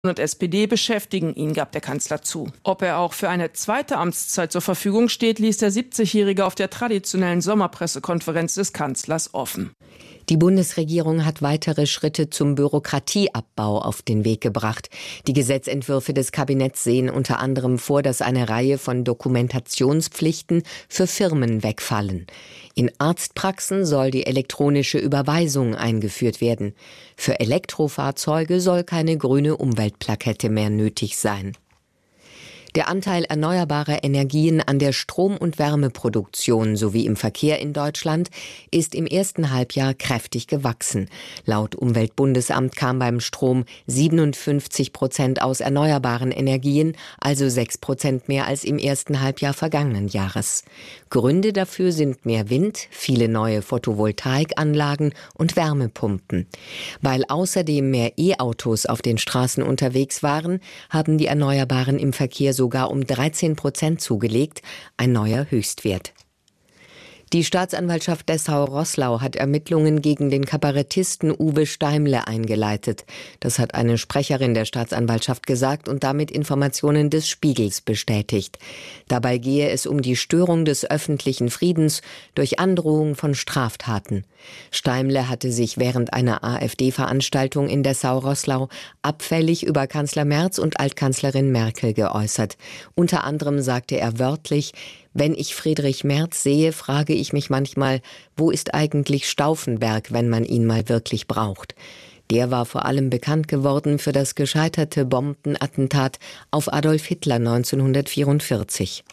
und SPD beschäftigen ihn, gab der Kanzler zu. Ob er auch für eine zweite Amtszeit zur Verfügung steht, ließ der 70-Jährige auf der traditionellen Sommerpressekonferenz des Kanzlers offen. Die Bundesregierung hat weitere Schritte zum Bürokratieabbau auf den Weg gebracht. Die Gesetzentwürfe des Kabinetts sehen unter anderem vor, dass eine Reihe von Dokumentationspflichten für Firmen wegfallen. In Arztpraxen soll die elektronische Überweisung eingeführt werden. Für Elektrofahrzeuge soll keine grüne Umweltplakette mehr nötig sein. Der Anteil erneuerbarer Energien an der Strom- und Wärmeproduktion sowie im Verkehr in Deutschland ist im ersten Halbjahr kräftig gewachsen. Laut Umweltbundesamt kam beim Strom 57% aus erneuerbaren Energien, also 6% mehr als im ersten Halbjahr vergangenen Jahres. Gründe dafür sind mehr Wind, viele neue Photovoltaikanlagen und Wärmepumpen. Weil außerdem mehr E-Autos auf den Straßen unterwegs waren, haben die Erneuerbaren im Verkehr sogar um 13% zugelegt, ein neuer Höchstwert. Die Staatsanwaltschaft Dessau-Roßlau hat Ermittlungen gegen den Kabarettisten Uwe Steimle eingeleitet. Das hat eine Sprecherin der Staatsanwaltschaft gesagt und damit Informationen des Spiegels bestätigt. Dabei gehe es um die Störung des öffentlichen Friedens durch Androhung von Straftaten. Steimle hatte sich während einer AfD-Veranstaltung in Dessau-Roßlau abfällig über Kanzler Merz und Altkanzlerin Merkel geäußert. Unter anderem sagte er wörtlich: Wenn ich Friedrich Merz sehe, frage ich mich manchmal, wo ist eigentlich Stauffenberg, wenn man ihn mal wirklich braucht? Der war vor allem bekannt geworden für das gescheiterte Bombenattentat auf Adolf Hitler 1944.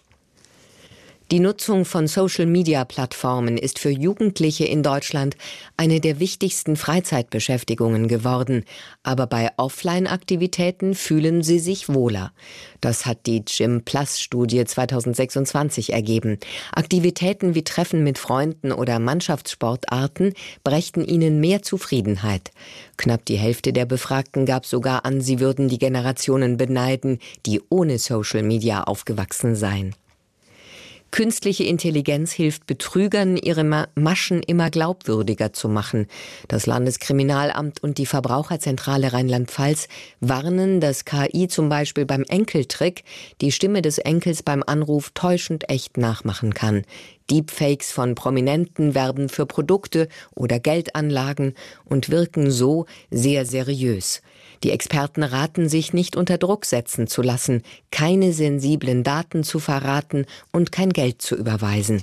Die Nutzung von Social-Media-Plattformen ist für Jugendliche in Deutschland eine der wichtigsten Freizeitbeschäftigungen geworden. Aber bei Offline-Aktivitäten fühlen sie sich wohler. Das hat die Gym-Plus-Studie 2026 ergeben. Aktivitäten wie Treffen mit Freunden oder Mannschaftssportarten brächten ihnen mehr Zufriedenheit. Knapp die Hälfte der Befragten gab sogar an, sie würden die Generationen beneiden, die ohne Social-Media aufgewachsen seien. Künstliche Intelligenz hilft Betrügern, ihre Maschen immer glaubwürdiger zu machen. Das Landeskriminalamt und die Verbraucherzentrale Rheinland-Pfalz warnen, dass KI zum Beispiel beim Enkeltrick die Stimme des Enkels beim Anruf täuschend echt nachmachen kann. Deepfakes von Prominenten werben für Produkte oder Geldanlagen und wirken so sehr seriös. Die Experten raten, sich nicht unter Druck setzen zu lassen, keine sensiblen Daten zu verraten und kein Geld zu überweisen.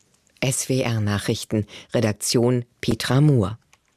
SWR-Nachrichten, Redaktion Petra Muhr.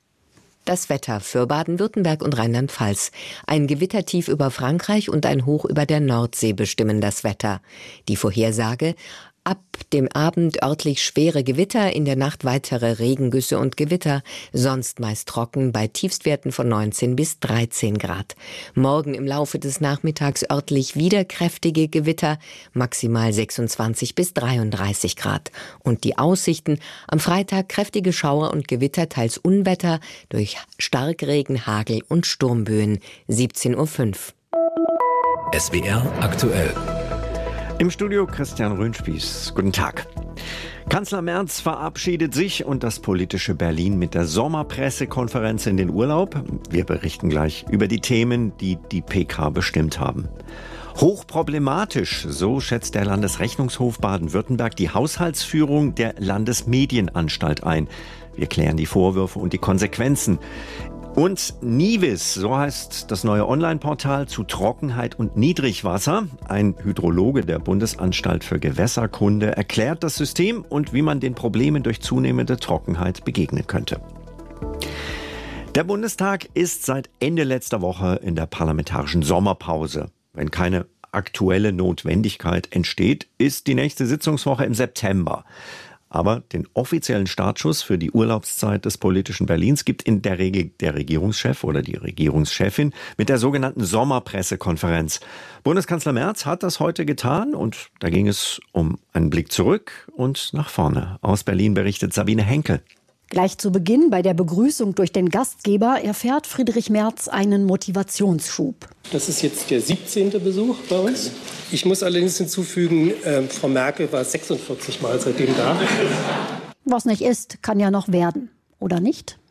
Das Wetter für Baden-Württemberg und Rheinland-Pfalz. Ein Gewittertief über Frankreich und ein Hoch über der Nordsee bestimmen das Wetter. Die Vorhersage: ab dem Abend örtlich schwere Gewitter, in der Nacht weitere Regengüsse und Gewitter, sonst meist trocken bei Tiefstwerten von 19 bis 13 Grad. Morgen im Laufe des Nachmittags örtlich wieder kräftige Gewitter, maximal 26 bis 33 Grad. Und die Aussichten: am Freitag kräftige Schauer und Gewitter, teils Unwetter durch Starkregen, Hagel und Sturmböen. 17:05 Uhr. SWR aktuell. Im Studio Christian Röhnspieß. Guten Tag. Kanzler Merz verabschiedet sich und das politische Berlin mit der Sommerpressekonferenz in den Urlaub. Wir berichten gleich über die Themen, die die PK bestimmt haben. Hochproblematisch, so schätzt der Landesrechnungshof Baden-Württemberg die Haushaltsführung der Landesmedienanstalt ein. Wir klären die Vorwürfe und die Konsequenzen. Und Nivis, so heißt das neue Online-Portal zu Trockenheit und Niedrigwasser. Ein Hydrologe der Bundesanstalt für Gewässerkunde erklärt das System und wie man den Problemen durch zunehmende Trockenheit begegnen könnte. Der Bundestag ist seit Ende letzter Woche in der parlamentarischen Sommerpause. Wenn keine aktuelle Notwendigkeit entsteht, ist die nächste Sitzungswoche im September. Aber den offiziellen Startschuss für die Urlaubszeit des politischen Berlins gibt in der Regel der Regierungschef oder die Regierungschefin mit der sogenannten Sommerpressekonferenz. Bundeskanzler Merz hat das heute getan und da ging es um einen Blick zurück und nach vorne. Aus Berlin berichtet Sabine Henkel. Gleich zu Beginn bei der Begrüßung durch den Gastgeber erfährt Friedrich Merz einen Motivationsschub. Das ist jetzt der 17. Besuch bei uns. Ich muss allerdings hinzufügen, Frau Merkel war 46 Mal seitdem da. Was nicht ist, kann ja noch werden, oder nicht?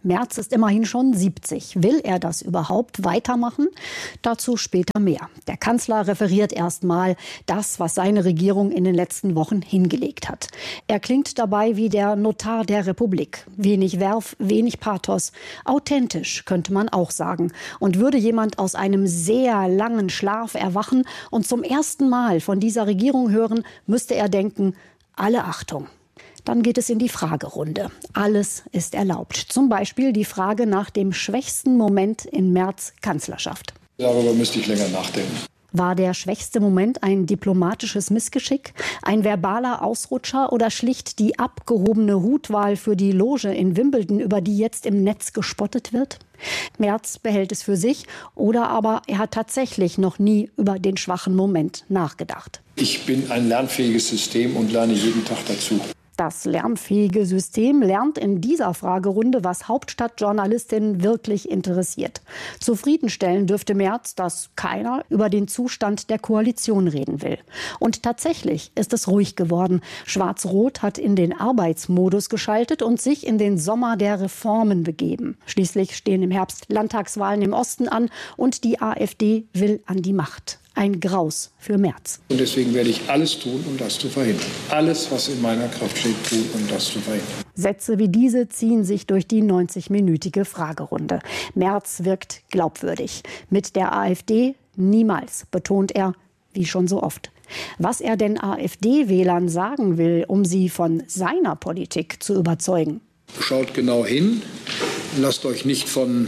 Merz ist immerhin schon 70. Will er das überhaupt weitermachen? Dazu später mehr. Der Kanzler referiert erstmal das, was seine Regierung in den letzten Wochen hingelegt hat. Er klingt dabei wie der Notar der Republik. Wenig Verve, wenig Pathos. Authentisch, könnte man auch sagen. Und würde jemand aus einem sehr langen Schlaf erwachen und zum ersten Mal von dieser Regierung hören, müsste er denken, alle Achtung. Dann geht es in die Fragerunde. Alles ist erlaubt. Zum Beispiel die Frage nach dem schwächsten Moment in Merz' Kanzlerschaft. Darüber müsste ich länger nachdenken. War der schwächste Moment ein diplomatisches Missgeschick, ein verbaler Ausrutscher oder schlicht die abgehobene Hutwahl für die Loge in Wimbledon, über die jetzt im Netz gespottet wird? Merz behält es für sich oder aber er hat tatsächlich noch nie über den schwachen Moment nachgedacht. Ich bin ein lernfähiges System und lerne jeden Tag dazu. Das lernfähige System lernt in dieser Fragerunde, was Hauptstadtjournalistinnen wirklich interessiert. Zufriedenstellen dürfte Merz, dass keiner über den Zustand der Koalition reden will. Und tatsächlich ist es ruhig geworden. Schwarz-Rot hat in den Arbeitsmodus geschaltet und sich in den Sommer der Reformen begeben. Schließlich stehen im Herbst Landtagswahlen im Osten an und die AfD will an die Macht. Ein Graus für Merz. Und deswegen werde ich alles tun, um das zu verhindern. Alles, was in meiner Kraft steht, tun, um das zu verhindern. Sätze wie diese ziehen sich durch die 90-minütige Fragerunde. Merz wirkt glaubwürdig. Mit der AfD niemals, betont er, wie schon so oft. Was er den AfD-Wählern sagen will, um sie von seiner Politik zu überzeugen. Schaut genau hin, lasst euch nicht von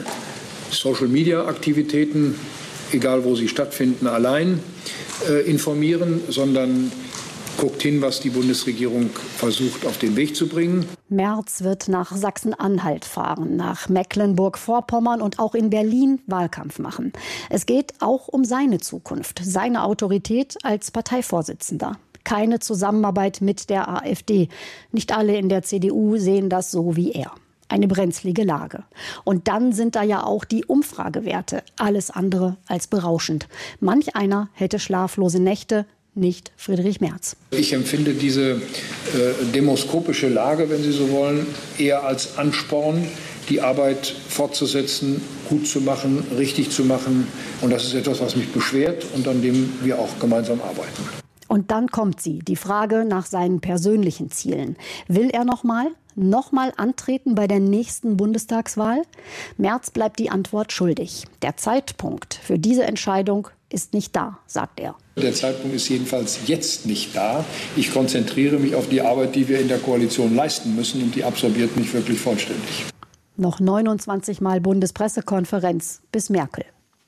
Social-Media-Aktivitäten, egal wo sie stattfinden, allein informieren, sondern guckt hin, was die Bundesregierung versucht auf den Weg zu bringen. Merz wird nach Sachsen-Anhalt fahren, nach Mecklenburg-Vorpommern und auch in Berlin Wahlkampf machen. Es geht auch um seine Zukunft, seine Autorität als Parteivorsitzender. Keine Zusammenarbeit mit der AfD. Nicht alle in der CDU sehen das so wie er. Eine brenzlige Lage. Und dann sind da ja auch die Umfragewerte. Alles andere als berauschend. Manch einer hätte schlaflose Nächte, nicht Friedrich Merz. Ich empfinde diese demoskopische Lage, wenn Sie so wollen, eher als Ansporn, die Arbeit fortzusetzen, gut zu machen, richtig zu machen. Und das ist etwas, was mich beschwert und an dem wir auch gemeinsam arbeiten. Und dann kommt sie, die Frage nach seinen persönlichen Zielen. Will er nochmal antreten bei der nächsten Bundestagswahl? Merz bleibt die Antwort schuldig. Der Zeitpunkt für diese Entscheidung ist nicht da, sagt er. Der Zeitpunkt ist jedenfalls jetzt nicht da. Ich konzentriere mich auf die Arbeit, die wir in der Koalition leisten müssen, und die absorbiert mich wirklich vollständig. Noch 29 Mal Bundespressekonferenz bis Merkel.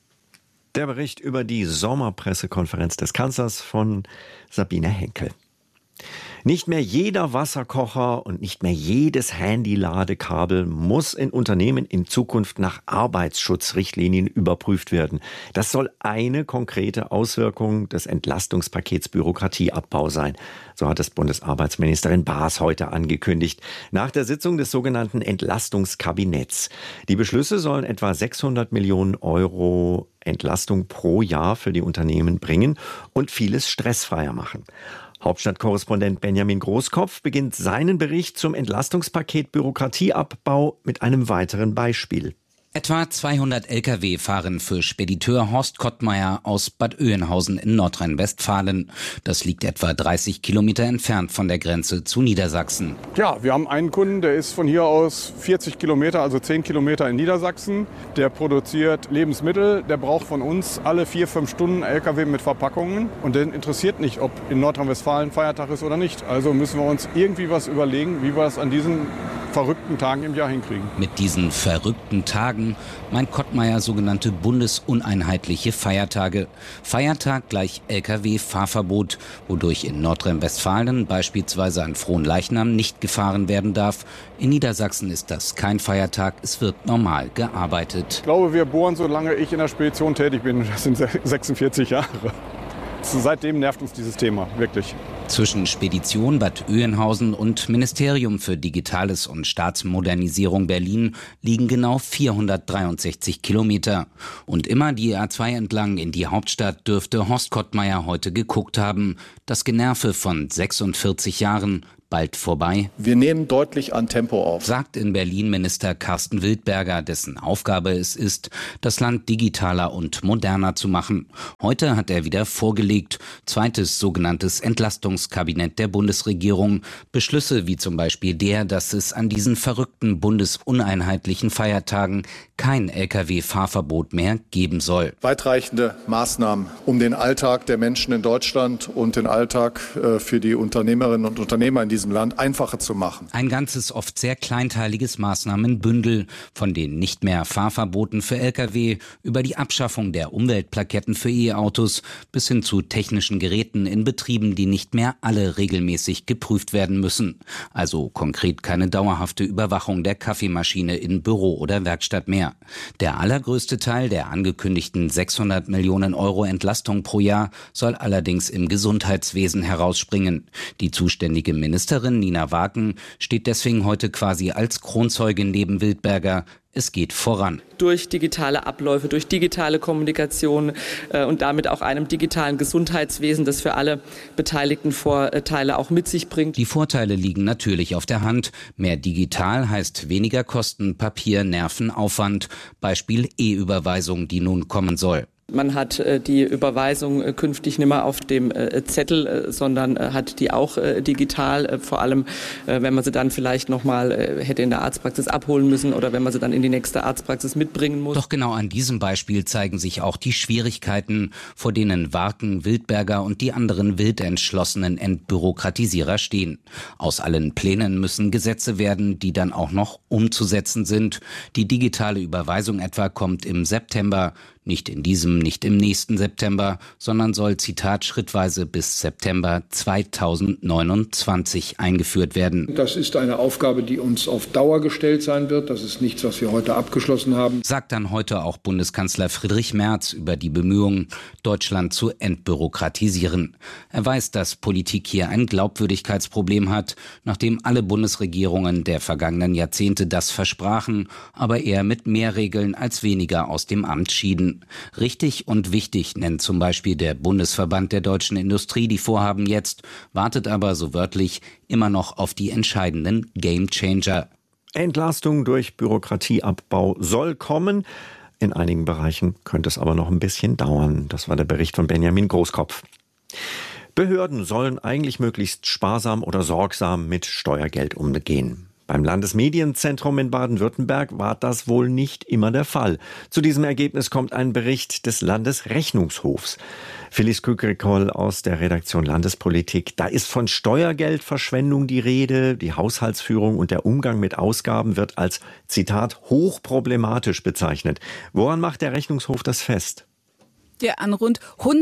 Der Bericht über die Sommerpressekonferenz des Kanzlers von Sabine Henkel. Nicht mehr jeder Wasserkocher und nicht mehr jedes Handy-Ladekabel muss in Unternehmen in Zukunft nach Arbeitsschutzrichtlinien überprüft werden. Das soll eine konkrete Auswirkung des Entlastungspakets Bürokratieabbau sein. So hat es Bundesarbeitsministerin Baas heute angekündigt, nach der Sitzung des sogenannten Entlastungskabinetts. Die Beschlüsse sollen etwa 600 Millionen Euro Entlastung pro Jahr für die Unternehmen bringen und vieles stressfreier machen. Hauptstadtkorrespondent Benjamin Großkopf beginnt seinen Bericht zum Entlastungspaket Bürokratieabbau mit einem weiteren Beispiel. Etwa 200 Lkw fahren für Spediteur Horst Kottmeier aus Bad Oeynhausen in Nordrhein-Westfalen. Das liegt etwa 30 Kilometer entfernt von der Grenze zu Niedersachsen. Ja, wir haben einen Kunden, der ist von hier aus 40 Kilometer, also 10 Kilometer in Niedersachsen. Der produziert Lebensmittel, der braucht von uns alle 4-5 Stunden Lkw mit Verpackungen. Und den interessiert nicht, ob in Nordrhein-Westfalen Feiertag ist oder nicht. Also müssen wir uns irgendwie was überlegen, wie wir es an diesen verrückten Tagen im Jahr hinkriegen. Mit diesen verrückten Tagen meint Kottmeier sogenannte bundesuneinheitliche Feiertage. Feiertag gleich Lkw-Fahrverbot, wodurch in Nordrhein-Westfalen beispielsweise an Fronleichnam nicht gefahren werden darf. In Niedersachsen ist das kein Feiertag, es wird normal gearbeitet. Ich glaube, wir bohren, solange ich in der Spedition tätig bin. Das sind 46 Jahre. Seitdem nervt uns dieses Thema, wirklich. Zwischen Spedition Bad Oeynhausen und Ministerium für Digitales und Staatsmodernisierung Berlin liegen genau 463 Kilometer. Und immer die A2 entlang in die Hauptstadt dürfte Horst Kottmeier heute geguckt haben. Das Generve von 46 Jahren, bald vorbei. Wir nehmen deutlich an Tempo auf, sagt in Berlin Minister Carsten Wildberger, dessen Aufgabe es ist, das Land digitaler und moderner zu machen. Heute hat er wieder vorgelegt, zweites sogenanntes Entlastungskabinett der Bundesregierung. Beschlüsse wie zum Beispiel der, dass es an diesen verrückten bundesuneinheitlichen Feiertagen kein Lkw-Fahrverbot mehr geben soll. Weitreichende Maßnahmen, um den Alltag der Menschen in Deutschland und den Alltag für die Unternehmerinnen und Unternehmer in diesem Land einfacher zu machen. Ein ganzes, oft sehr kleinteiliges Maßnahmenbündel, von den nicht mehr Fahrverboten für Lkw über die Abschaffung der Umweltplaketten für E-Autos bis hin zu technischen Geräten in Betrieben, die nicht mehr alle regelmäßig geprüft werden müssen. Also konkret keine dauerhafte Überwachung der Kaffeemaschine in Büro oder Werkstatt mehr. Der allergrößte Teil der angekündigten 600 Millionen Euro Entlastung pro Jahr soll allerdings im Gesundheitswesen herausspringen. Die zuständige Ministerin Nina Wagen steht deswegen heute quasi als Kronzeugin neben Wildberger. Es geht voran. Durch digitale Abläufe, durch digitale Kommunikation und damit auch einem digitalen Gesundheitswesen, das für alle Beteiligten Vorteile auch mit sich bringt. Die Vorteile liegen natürlich auf der Hand. Mehr digital heißt weniger Kosten, Papier, Nerven, Aufwand. Beispiel E-Überweisung, die nun kommen soll. Man hat die Überweisung künftig nicht mehr auf dem Zettel, sondern hat die auch digital, vor allem wenn man sie dann vielleicht nochmal hätte in der Arztpraxis abholen müssen oder wenn man sie dann in die nächste Arztpraxis mitbringen muss. Doch genau an diesem Beispiel zeigen sich auch die Schwierigkeiten, vor denen Wagen, Wildberger und die anderen wild entschlossenen Entbürokratisierer stehen. Aus allen Plänen müssen Gesetze werden, die dann auch noch umzusetzen sind. Die digitale Überweisung etwa kommt im September. Nicht in diesem, nicht im nächsten September, sondern soll, Zitat, schrittweise bis September 2029 eingeführt werden. Das ist eine Aufgabe, die uns auf Dauer gestellt sein wird. Das ist nichts, was wir heute abgeschlossen haben. Sagt dann heute auch Bundeskanzler Friedrich Merz über die Bemühungen, Deutschland zu entbürokratisieren. Er weiß, dass Politik hier ein Glaubwürdigkeitsproblem hat, nachdem alle Bundesregierungen der vergangenen Jahrzehnte das versprachen, aber eher mit mehr Regeln als weniger aus dem Amt schieden. Richtig und wichtig nennt zum Beispiel der Bundesverband der deutschen Industrie die Vorhaben jetzt, wartet aber so wörtlich immer noch auf die entscheidenden Gamechanger. Entlastung durch Bürokratieabbau soll kommen. In einigen Bereichen könnte es aber noch ein bisschen dauern. Das war der Bericht von Benjamin Großkopf. Behörden sollen eigentlich möglichst sparsam oder sorgsam mit Steuergeld umgehen. Beim Landesmedienzentrum in Baden-Württemberg war das wohl nicht immer der Fall. Zu diesem Ergebnis kommt ein Bericht des Landesrechnungshofs. Phyllis Kükrikoll aus der Redaktion Landespolitik. Da ist von Steuergeldverschwendung die Rede. Die Haushaltsführung und der Umgang mit Ausgaben wird als, Zitat, hochproblematisch bezeichnet. Woran macht der Rechnungshof das fest? Ja, an rund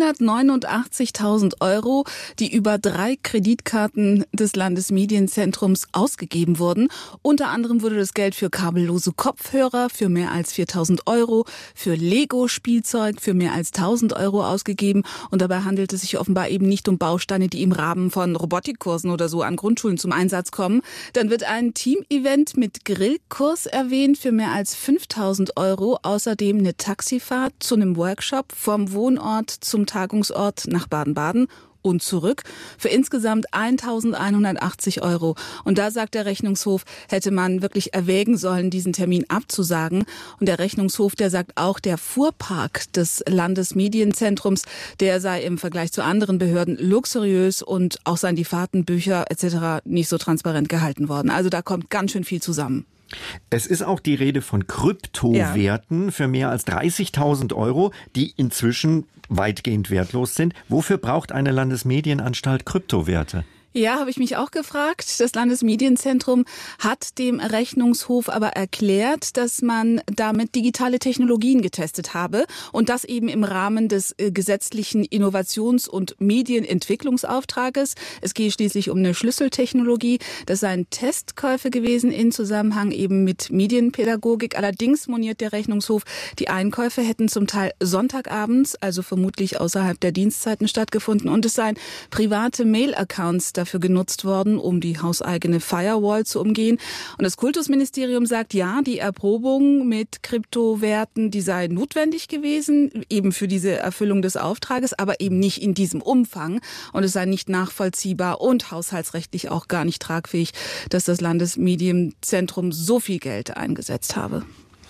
189.000 Euro, die über 3 Kreditkarten des Landesmedienzentrums ausgegeben wurden. Unter anderem wurde das Geld für kabellose Kopfhörer für mehr als 4.000 Euro, für Lego-Spielzeug für mehr als 1.000 Euro ausgegeben. Und dabei handelt es sich offenbar eben nicht um Bausteine, die im Rahmen von Robotikkursen oder so an Grundschulen zum Einsatz kommen. Dann wird ein Team-Event mit Grillkurs erwähnt für mehr als 5.000 Euro. Außerdem eine Taxifahrt zu einem Workshop vom Wohnort zum Tagungsort nach Baden-Baden und zurück für insgesamt 1.180 Euro. Und da sagt der Rechnungshof, hätte man wirklich erwägen sollen, diesen Termin abzusagen. Und der Rechnungshof, der sagt auch, der Fuhrpark des Landesmedienzentrums, der sei im Vergleich zu anderen Behörden luxuriös und auch seien die Fahrtenbücher etc. nicht so transparent gehalten worden. Also da kommt ganz schön viel zusammen. Es ist auch die Rede von Kryptowerten für mehr als 30.000 Euro, die inzwischen weitgehend wertlos sind. Wofür braucht eine Landesmedienanstalt Kryptowerte? Ja, habe ich mich auch gefragt. Das Landesmedienzentrum hat dem Rechnungshof aber erklärt, dass man damit digitale Technologien getestet habe und das eben im Rahmen des gesetzlichen Innovations- und Medienentwicklungsauftrages. Es gehe schließlich um eine Schlüsseltechnologie. Das seien Testkäufe gewesen in Zusammenhang eben mit Medienpädagogik. Allerdings moniert der Rechnungshof, die Einkäufe hätten zum Teil Sonntagabends, also vermutlich außerhalb der Dienstzeiten stattgefunden und es seien private Mail-Accounts dafür genutzt worden, um die hauseigene Firewall zu umgehen. Und das Kultusministerium sagt, ja, die Erprobung mit Kryptowerten, die sei notwendig gewesen, eben für diese Erfüllung des Auftrages, aber eben nicht in diesem Umfang. Und es sei nicht nachvollziehbar und haushaltsrechtlich auch gar nicht tragfähig, dass das Landesmedienzentrum so viel Geld eingesetzt habe.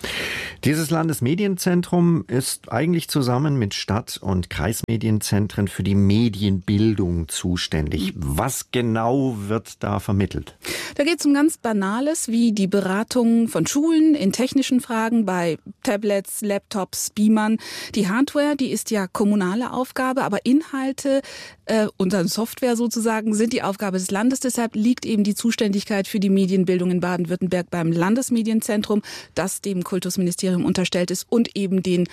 Dieses Landesmedienzentrum ist eigentlich zusammen mit Stadt- und Kreismedienzentren für die Medienbildung zuständig. Was genau wird da vermittelt? Da geht es um ganz Banales wie die Beratung von Schulen in technischen Fragen bei Tablets, Laptops, Beamern. Die Hardware, die ist ja kommunale Aufgabe, aber Inhalte und dann Software sozusagen sind die Aufgabe des Landes. Deshalb liegt eben die Zuständigkeit für die Medienbildung in Baden-Württemberg beim Landesmedienzentrum, das dem Kultusministerium unterstellt ist und eben den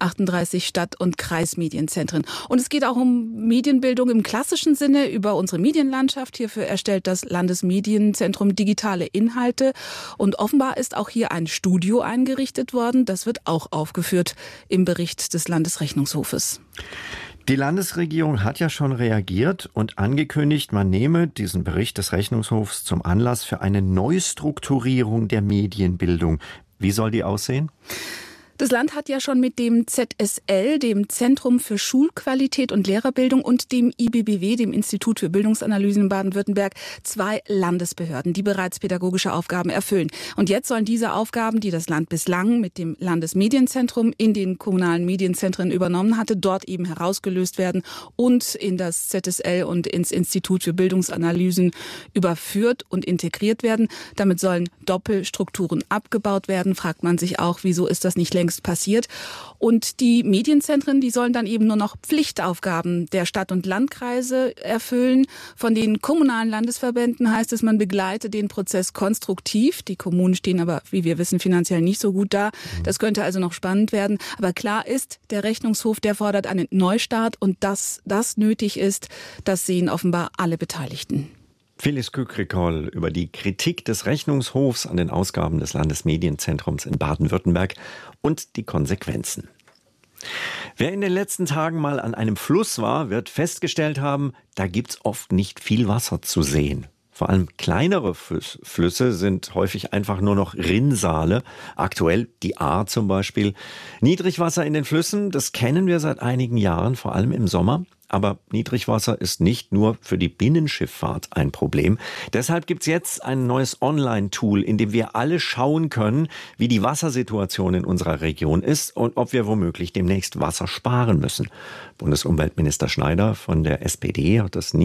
38 Stadt- und Kreismedienzentren. Und es geht auch um Medienbildung im klassischen Sinne über unsere Medienlandschaft. Hierfür erstellt das Landesmedienzentrum digitale Inhalte. Und offenbar ist auch hier ein Studio eingerichtet worden. Das wird auch aufgeführt im Bericht des Landesrechnungshofes. Die Landesregierung hat ja schon reagiert und angekündigt, man nehme diesen Bericht des Rechnungshofs zum Anlass für eine Neustrukturierung der Medienbildung. Wie soll die aussehen? Das Land hat ja schon mit dem ZSL, dem Zentrum für Schulqualität und Lehrerbildung, und dem IBBW, dem Institut für Bildungsanalysen in Baden-Württemberg, 2 Landesbehörden, die bereits pädagogische Aufgaben erfüllen. Und jetzt sollen diese Aufgaben, die das Land bislang mit dem Landesmedienzentrum in den kommunalen Medienzentren übernommen hatte, dort eben herausgelöst werden und in das ZSL und ins Institut für Bildungsanalysen überführt und integriert werden. Damit sollen Doppelstrukturen abgebaut werden. Fragt man sich auch, wieso ist das nicht längst passiert. Und die Medienzentren, die sollen dann eben nur noch Pflichtaufgaben der Stadt- und Landkreise erfüllen. Von den kommunalen Landesverbänden heißt es, man begleite den Prozess konstruktiv. Die Kommunen stehen aber, wie wir wissen, finanziell nicht so gut da. Das könnte also noch spannend werden. Aber klar ist, der Rechnungshof, der fordert einen Neustart, und dass das nötig ist, das sehen offenbar alle Beteiligten. Phyllis Kükrikol über die Kritik des Rechnungshofs an den Ausgaben des Landesmedienzentrums in Baden-Württemberg und die Konsequenzen. Wer in den letzten Tagen mal an einem Fluss war, wird festgestellt haben, da gibt's oft nicht viel Wasser zu sehen. Vor allem kleinere Flüsse sind häufig einfach nur noch Rinnsale. Aktuell die Ahr zum Beispiel. Niedrigwasser in den Flüssen, das kennen wir seit einigen Jahren, vor allem im Sommer. Aber Niedrigwasser ist nicht nur für die Binnenschifffahrt ein Problem. Deshalb gibt's jetzt ein neues Online-Tool, in dem wir alle schauen können, wie die Wassersituation in unserer Region ist und ob wir womöglich demnächst Wasser sparen müssen. Bundesumweltminister Schneider von der SPD hat das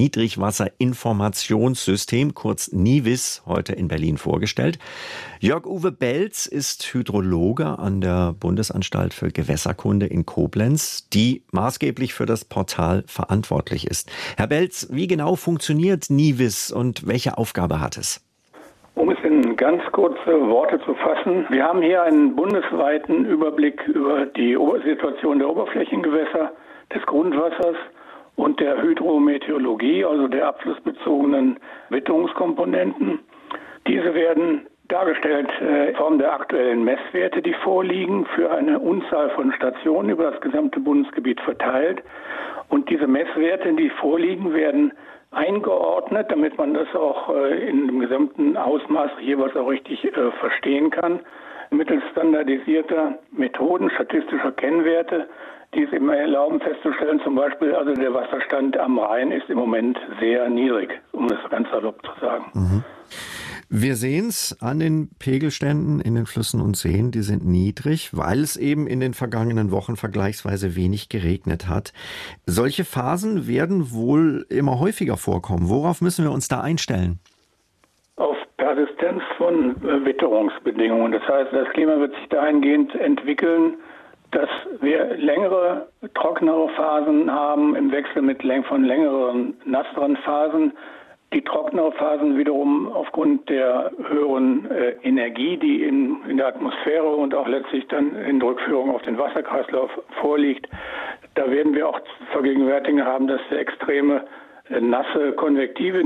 Niedrigwasserinformationssystem, kurz NIWIS, heute in Berlin vorgestellt. Jörg-Uwe Belz ist Hydrologe an der Bundesanstalt für Gewässerkunde in Koblenz, die maßgeblich für das Portal verantwortlich ist. Herr Belz, wie genau funktioniert NIWIS und welche Aufgabe hat es? Um es in ganz kurze Worte zu fassen, wir haben hier einen bundesweiten Überblick über die Situation der Oberflächengewässer, des Grundwassers und der Hydrometeorologie, also der abflussbezogenen Witterungskomponenten. Diese werden dargestellt in Form der aktuellen Messwerte, die vorliegen, für eine Unzahl von Stationen über das gesamte Bundesgebiet verteilt. Und diese Messwerte, die vorliegen, werden eingeordnet, damit man das auch in dem gesamten Ausmaß jeweils auch richtig verstehen kann, mittels standardisierter Methoden, statistischer Kennwerte, die es eben erlauben festzustellen, zum Beispiel, also der Wasserstand am Rhein ist im Moment sehr niedrig, um das ganz salopp zu sagen. Mhm. Wir sehen es an den Pegelständen in den Flüssen und Seen, die sind niedrig, weil es eben in den vergangenen Wochen vergleichsweise wenig geregnet hat. Solche Phasen werden wohl immer häufiger vorkommen. Worauf müssen wir uns da einstellen? Auf Persistenz von Witterungsbedingungen. Das heißt, das Klima wird sich dahingehend entwickeln, dass wir längere, trockenere Phasen haben im Wechsel mit von längeren, nasseren Phasen. Die trockenere Phasen wiederum aufgrund der höheren Energie, die in der Atmosphäre und auch letztlich dann in Rückführung auf den Wasserkreislauf vorliegt, da werden wir auch vergegenwärtigen haben, dass wir extreme nasse, konvektive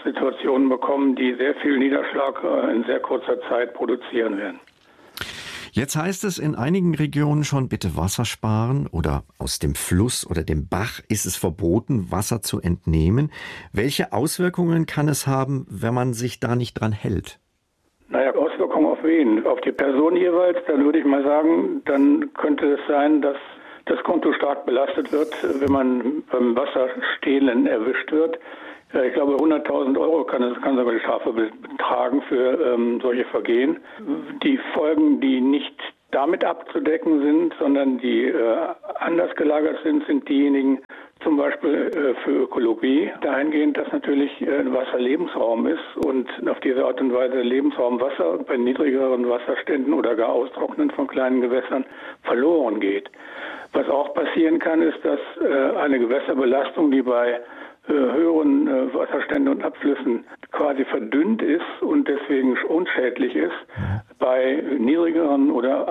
Niederschlagssituationen bekommen, die sehr viel Niederschlag in sehr kurzer Zeit produzieren werden. Jetzt heißt es in einigen Regionen schon, bitte Wasser sparen oder aus dem Fluss oder dem Bach ist es verboten, Wasser zu entnehmen. Welche Auswirkungen kann es haben, wenn man sich da nicht dran hält? Naja, Auswirkungen auf wen? Auf die Person jeweils? Dann würde ich mal sagen, dann könnte es sein, dass das Konto stark belastet wird, wenn man beim Wasserstehlen erwischt wird. Ich glaube, 100.000 Euro kann sogar die Strafe betragen für solche Vergehen. Die Folgen, die nicht damit abzudecken sind, sondern die anders gelagert sind diejenigen zum Beispiel für Ökologie, dahingehend, dass natürlich Wasser Lebensraum ist und auf diese Art und Weise Lebensraum Wasser bei niedrigeren Wasserständen oder gar Austrocknen von kleinen Gewässern verloren geht. Was auch passieren kann, ist, dass eine Gewässerbelastung, die bei höheren Wasserständen und Abflüssen quasi verdünnt ist und deswegen unschädlich ist, bei niedrigeren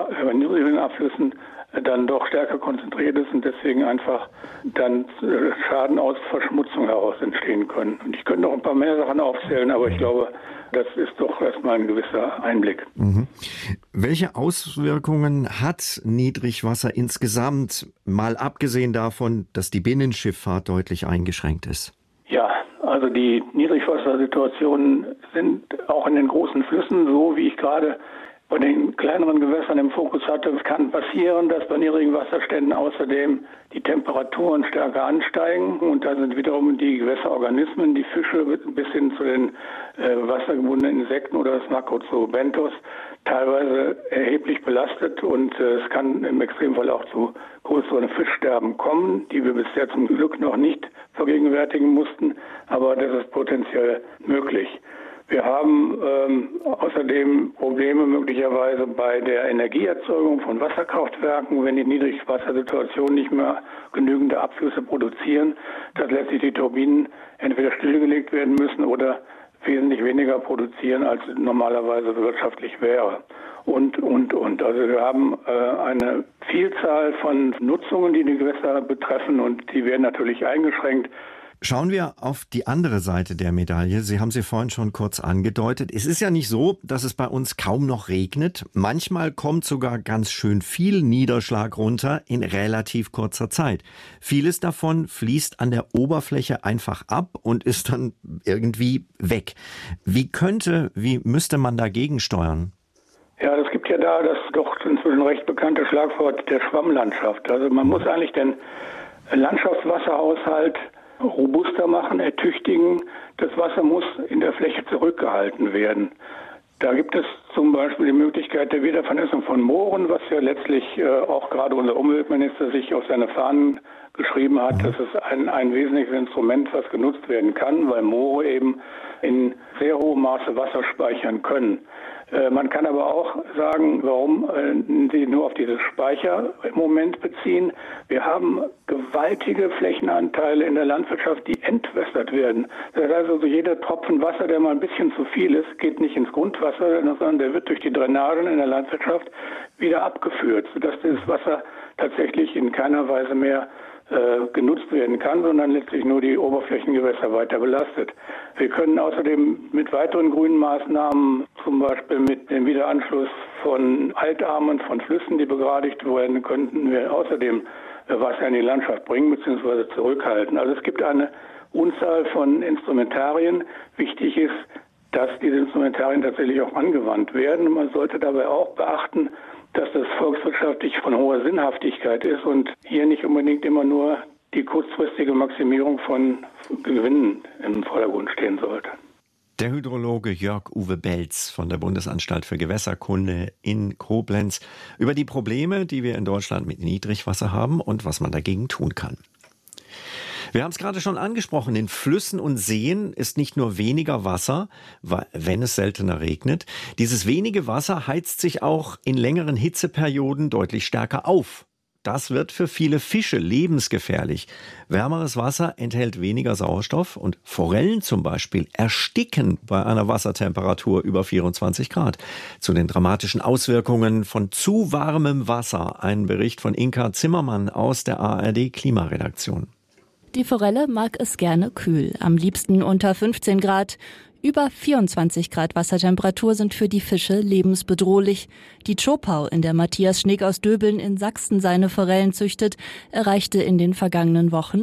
Abflüssen dann doch stärker konzentriert ist und deswegen einfach dann Schaden aus Verschmutzung heraus entstehen können. Und ich könnte noch ein paar mehr Sachen aufzählen, aber ich glaube, das ist doch erstmal ein gewisser Einblick. Mhm. Welche Auswirkungen hat Niedrigwasser insgesamt, mal abgesehen davon, dass die Binnenschifffahrt deutlich eingeschränkt ist? Ja, also die Niedrigwassersituationen sind auch in den großen Flüssen so, wie ich gerade bei den kleineren Gewässern im Fokus hatte. Es kann passieren, dass bei niedrigen Wasserständen außerdem die Temperaturen stärker ansteigen und da sind wiederum die Gewässerorganismen, die Fische bis hin zu den wassergebundenen Insekten oder das Macrozoobenthos teilweise erheblich belastet und es kann im Extremfall auch zu größeren Fischsterben kommen, die wir bisher zum Glück noch nicht vergegenwärtigen mussten, aber das ist potenziell möglich. Wir haben außerdem Probleme möglicherweise bei der Energieerzeugung von Wasserkraftwerken, wenn die Niedrigwassersituationen nicht mehr genügende Abflüsse produzieren, dass letztlich die Turbinen entweder stillgelegt werden müssen oder wesentlich weniger produzieren, als normalerweise wirtschaftlich wäre. Und. Also wir haben eine Vielzahl von Nutzungen, die die Gewässer betreffen und die werden natürlich eingeschränkt. Schauen wir auf die andere Seite der Medaille. Sie haben sie vorhin schon kurz angedeutet. Es ist ja nicht so, dass es bei uns kaum noch regnet. Manchmal kommt sogar ganz schön viel Niederschlag runter in relativ kurzer Zeit. Vieles davon fließt an der Oberfläche einfach ab und ist dann irgendwie weg. Wie müsste man dagegen steuern? Ja, es gibt ja da das doch inzwischen recht bekannte Schlagwort der Schwammlandschaft. Also man muss eigentlich den Landschaftswasserhaushalt robuster machen, ertüchtigen. Das Wasser muss in der Fläche zurückgehalten werden. Da gibt es zum Beispiel die Möglichkeit der Wiedervernässung von Mooren, was ja letztlich auch gerade unser Umweltminister sich auf seine Fahnen geschrieben hat. Das ist ein wesentliches Instrument, was genutzt werden kann, weil Moore eben in sehr hohem Maße Wasser speichern können. Man kann aber auch sagen, warum Sie nur auf diese Speicher im Moment beziehen. Wir haben gewaltige Flächenanteile in der Landwirtschaft, die entwässert werden. Das heißt also, jeder Tropfen Wasser, der mal ein bisschen zu viel ist, geht nicht ins Grundwasser, sondern der wird durch die Drainagen in der Landwirtschaft wieder abgeführt, sodass dieses Wasser tatsächlich in keiner Weise mehr genutzt werden kann, sondern letztlich nur die Oberflächengewässer weiter belastet. Wir können außerdem mit weiteren grünen Maßnahmen, zum Beispiel mit dem Wiederanschluss von Altarmen, von Flüssen, die begradigt werden, könnten wir außerdem Wasser in die Landschaft bringen bzw. zurückhalten. Also es gibt eine Unzahl von Instrumentarien. Wichtig ist, dass diese Instrumentarien tatsächlich auch angewandt werden. Man sollte dabei auch beachten, dass das volkswirtschaftlich von hoher Sinnhaftigkeit ist und hier nicht unbedingt immer nur die kurzfristige Maximierung von Gewinnen im Vordergrund stehen sollte. Der Hydrologe Jörg-Uwe Belz von der Bundesanstalt für Gewässerkunde in Koblenz über die Probleme, die wir in Deutschland mit Niedrigwasser haben und was man dagegen tun kann. Wir haben es gerade schon angesprochen, in Flüssen und Seen ist nicht nur weniger Wasser, wenn es seltener regnet. Dieses wenige Wasser heizt sich auch in längeren Hitzeperioden deutlich stärker auf. Das wird für viele Fische lebensgefährlich. Wärmeres Wasser enthält weniger Sauerstoff und Forellen zum Beispiel ersticken bei einer Wassertemperatur über 24 Grad. Zu den dramatischen Auswirkungen von zu warmem Wasser ein Bericht von Inka Zimmermann aus der ARD-Klimaredaktion. Die Forelle mag es gerne kühl, am liebsten unter 15 Grad. Über 24 Grad Wassertemperatur sind für die Fische lebensbedrohlich. Die Zschopau, in der Matthias Schneek aus Döbeln in Sachsen seine Forellen züchtet, erreichte in den vergangenen Wochen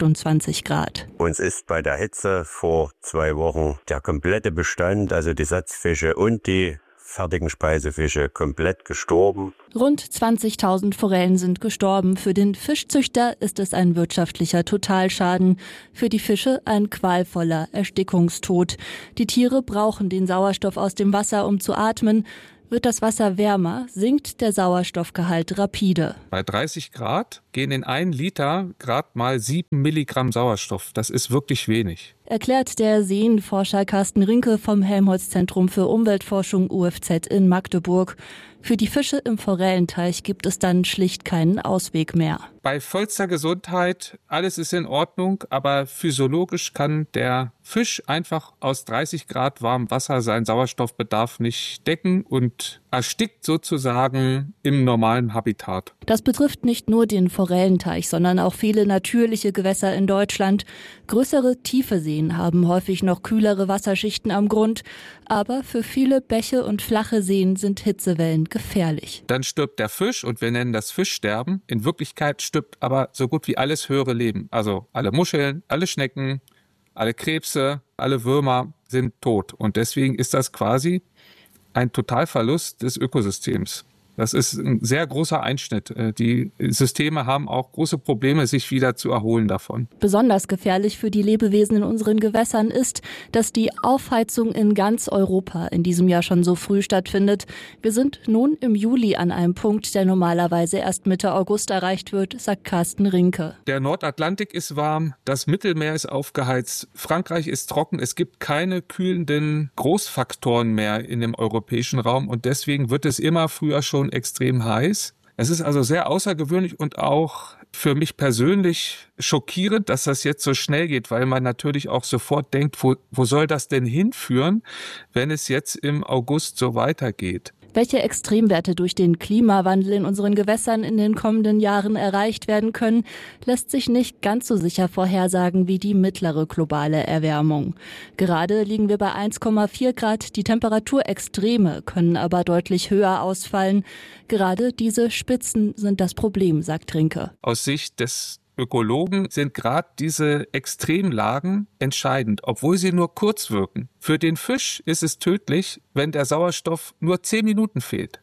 28 Grad. Uns ist bei der Hitze vor 2 Wochen der komplette Bestand, also die Satzfische und die fertigen Speisefische, komplett gestorben. Rund 20.000 Forellen sind gestorben. Für den Fischzüchter ist es ein wirtschaftlicher Totalschaden. Für die Fische ein qualvoller Erstickungstod. Die Tiere brauchen den Sauerstoff aus dem Wasser, um zu atmen. Wird das Wasser wärmer, sinkt der Sauerstoffgehalt rapide. Bei 30 Grad gehen in 1 Liter gerade mal 7 Milligramm Sauerstoff. Das ist wirklich wenig. Erklärt der Seenforscher Carsten Rinke vom Helmholtz-Zentrum für Umweltforschung UFZ in Magdeburg. Für die Fische im Forellenteich gibt es dann schlicht keinen Ausweg mehr. Bei vollster Gesundheit, alles ist in Ordnung, aber physiologisch kann der Fisch einfach aus 30 Grad warmem Wasser seinen Sauerstoffbedarf nicht decken und erstickt sozusagen im normalen Habitat. Das betrifft nicht nur den Forellenteich, sondern auch viele natürliche Gewässer in Deutschland. Größere tiefe Seen haben häufig noch kühlere Wasserschichten am Grund, aber für viele Bäche und flache Seen sind Hitzewellen gefährlich. Dann stirbt der Fisch und wir nennen das Fischsterben. In Wirklichkeit stirbt aber so gut wie alles höhere Leben. Also alle Muscheln, alle Schnecken, alle Krebse, alle Würmer sind tot. Und deswegen ist das quasi ein Totalverlust des Ökosystems. Das ist ein sehr großer Einschnitt. Die Systeme haben auch große Probleme, sich wieder zu erholen davon. Besonders gefährlich für die Lebewesen in unseren Gewässern ist, dass die Aufheizung in ganz Europa in diesem Jahr schon so früh stattfindet. Wir sind nun im Juli an einem Punkt, der normalerweise erst Mitte August erreicht wird, sagt Carsten Rinke. Der Nordatlantik ist warm, das Mittelmeer ist aufgeheizt, Frankreich ist trocken. Es gibt keine kühlenden Großfaktoren mehr in dem europäischen Raum und deswegen wird es immer früher schon extrem heiß. Es ist also sehr außergewöhnlich und auch für mich persönlich schockierend, dass das jetzt so schnell geht, weil man natürlich auch sofort denkt, wo soll das denn hinführen, wenn es jetzt im August so weitergeht? Welche Extremwerte durch den Klimawandel in unseren Gewässern in den kommenden Jahren erreicht werden können, lässt sich nicht ganz so sicher vorhersagen wie die mittlere globale Erwärmung. Gerade liegen wir bei 1,4 Grad, die Temperaturextreme können aber deutlich höher ausfallen. Gerade diese Spitzen sind das Problem, sagt Rinke. Aus Sicht des Ökologen sind gerade diese Extremlagen entscheidend, obwohl sie nur kurz wirken. Für den Fisch ist es tödlich, wenn der Sauerstoff nur 10 Minuten fehlt.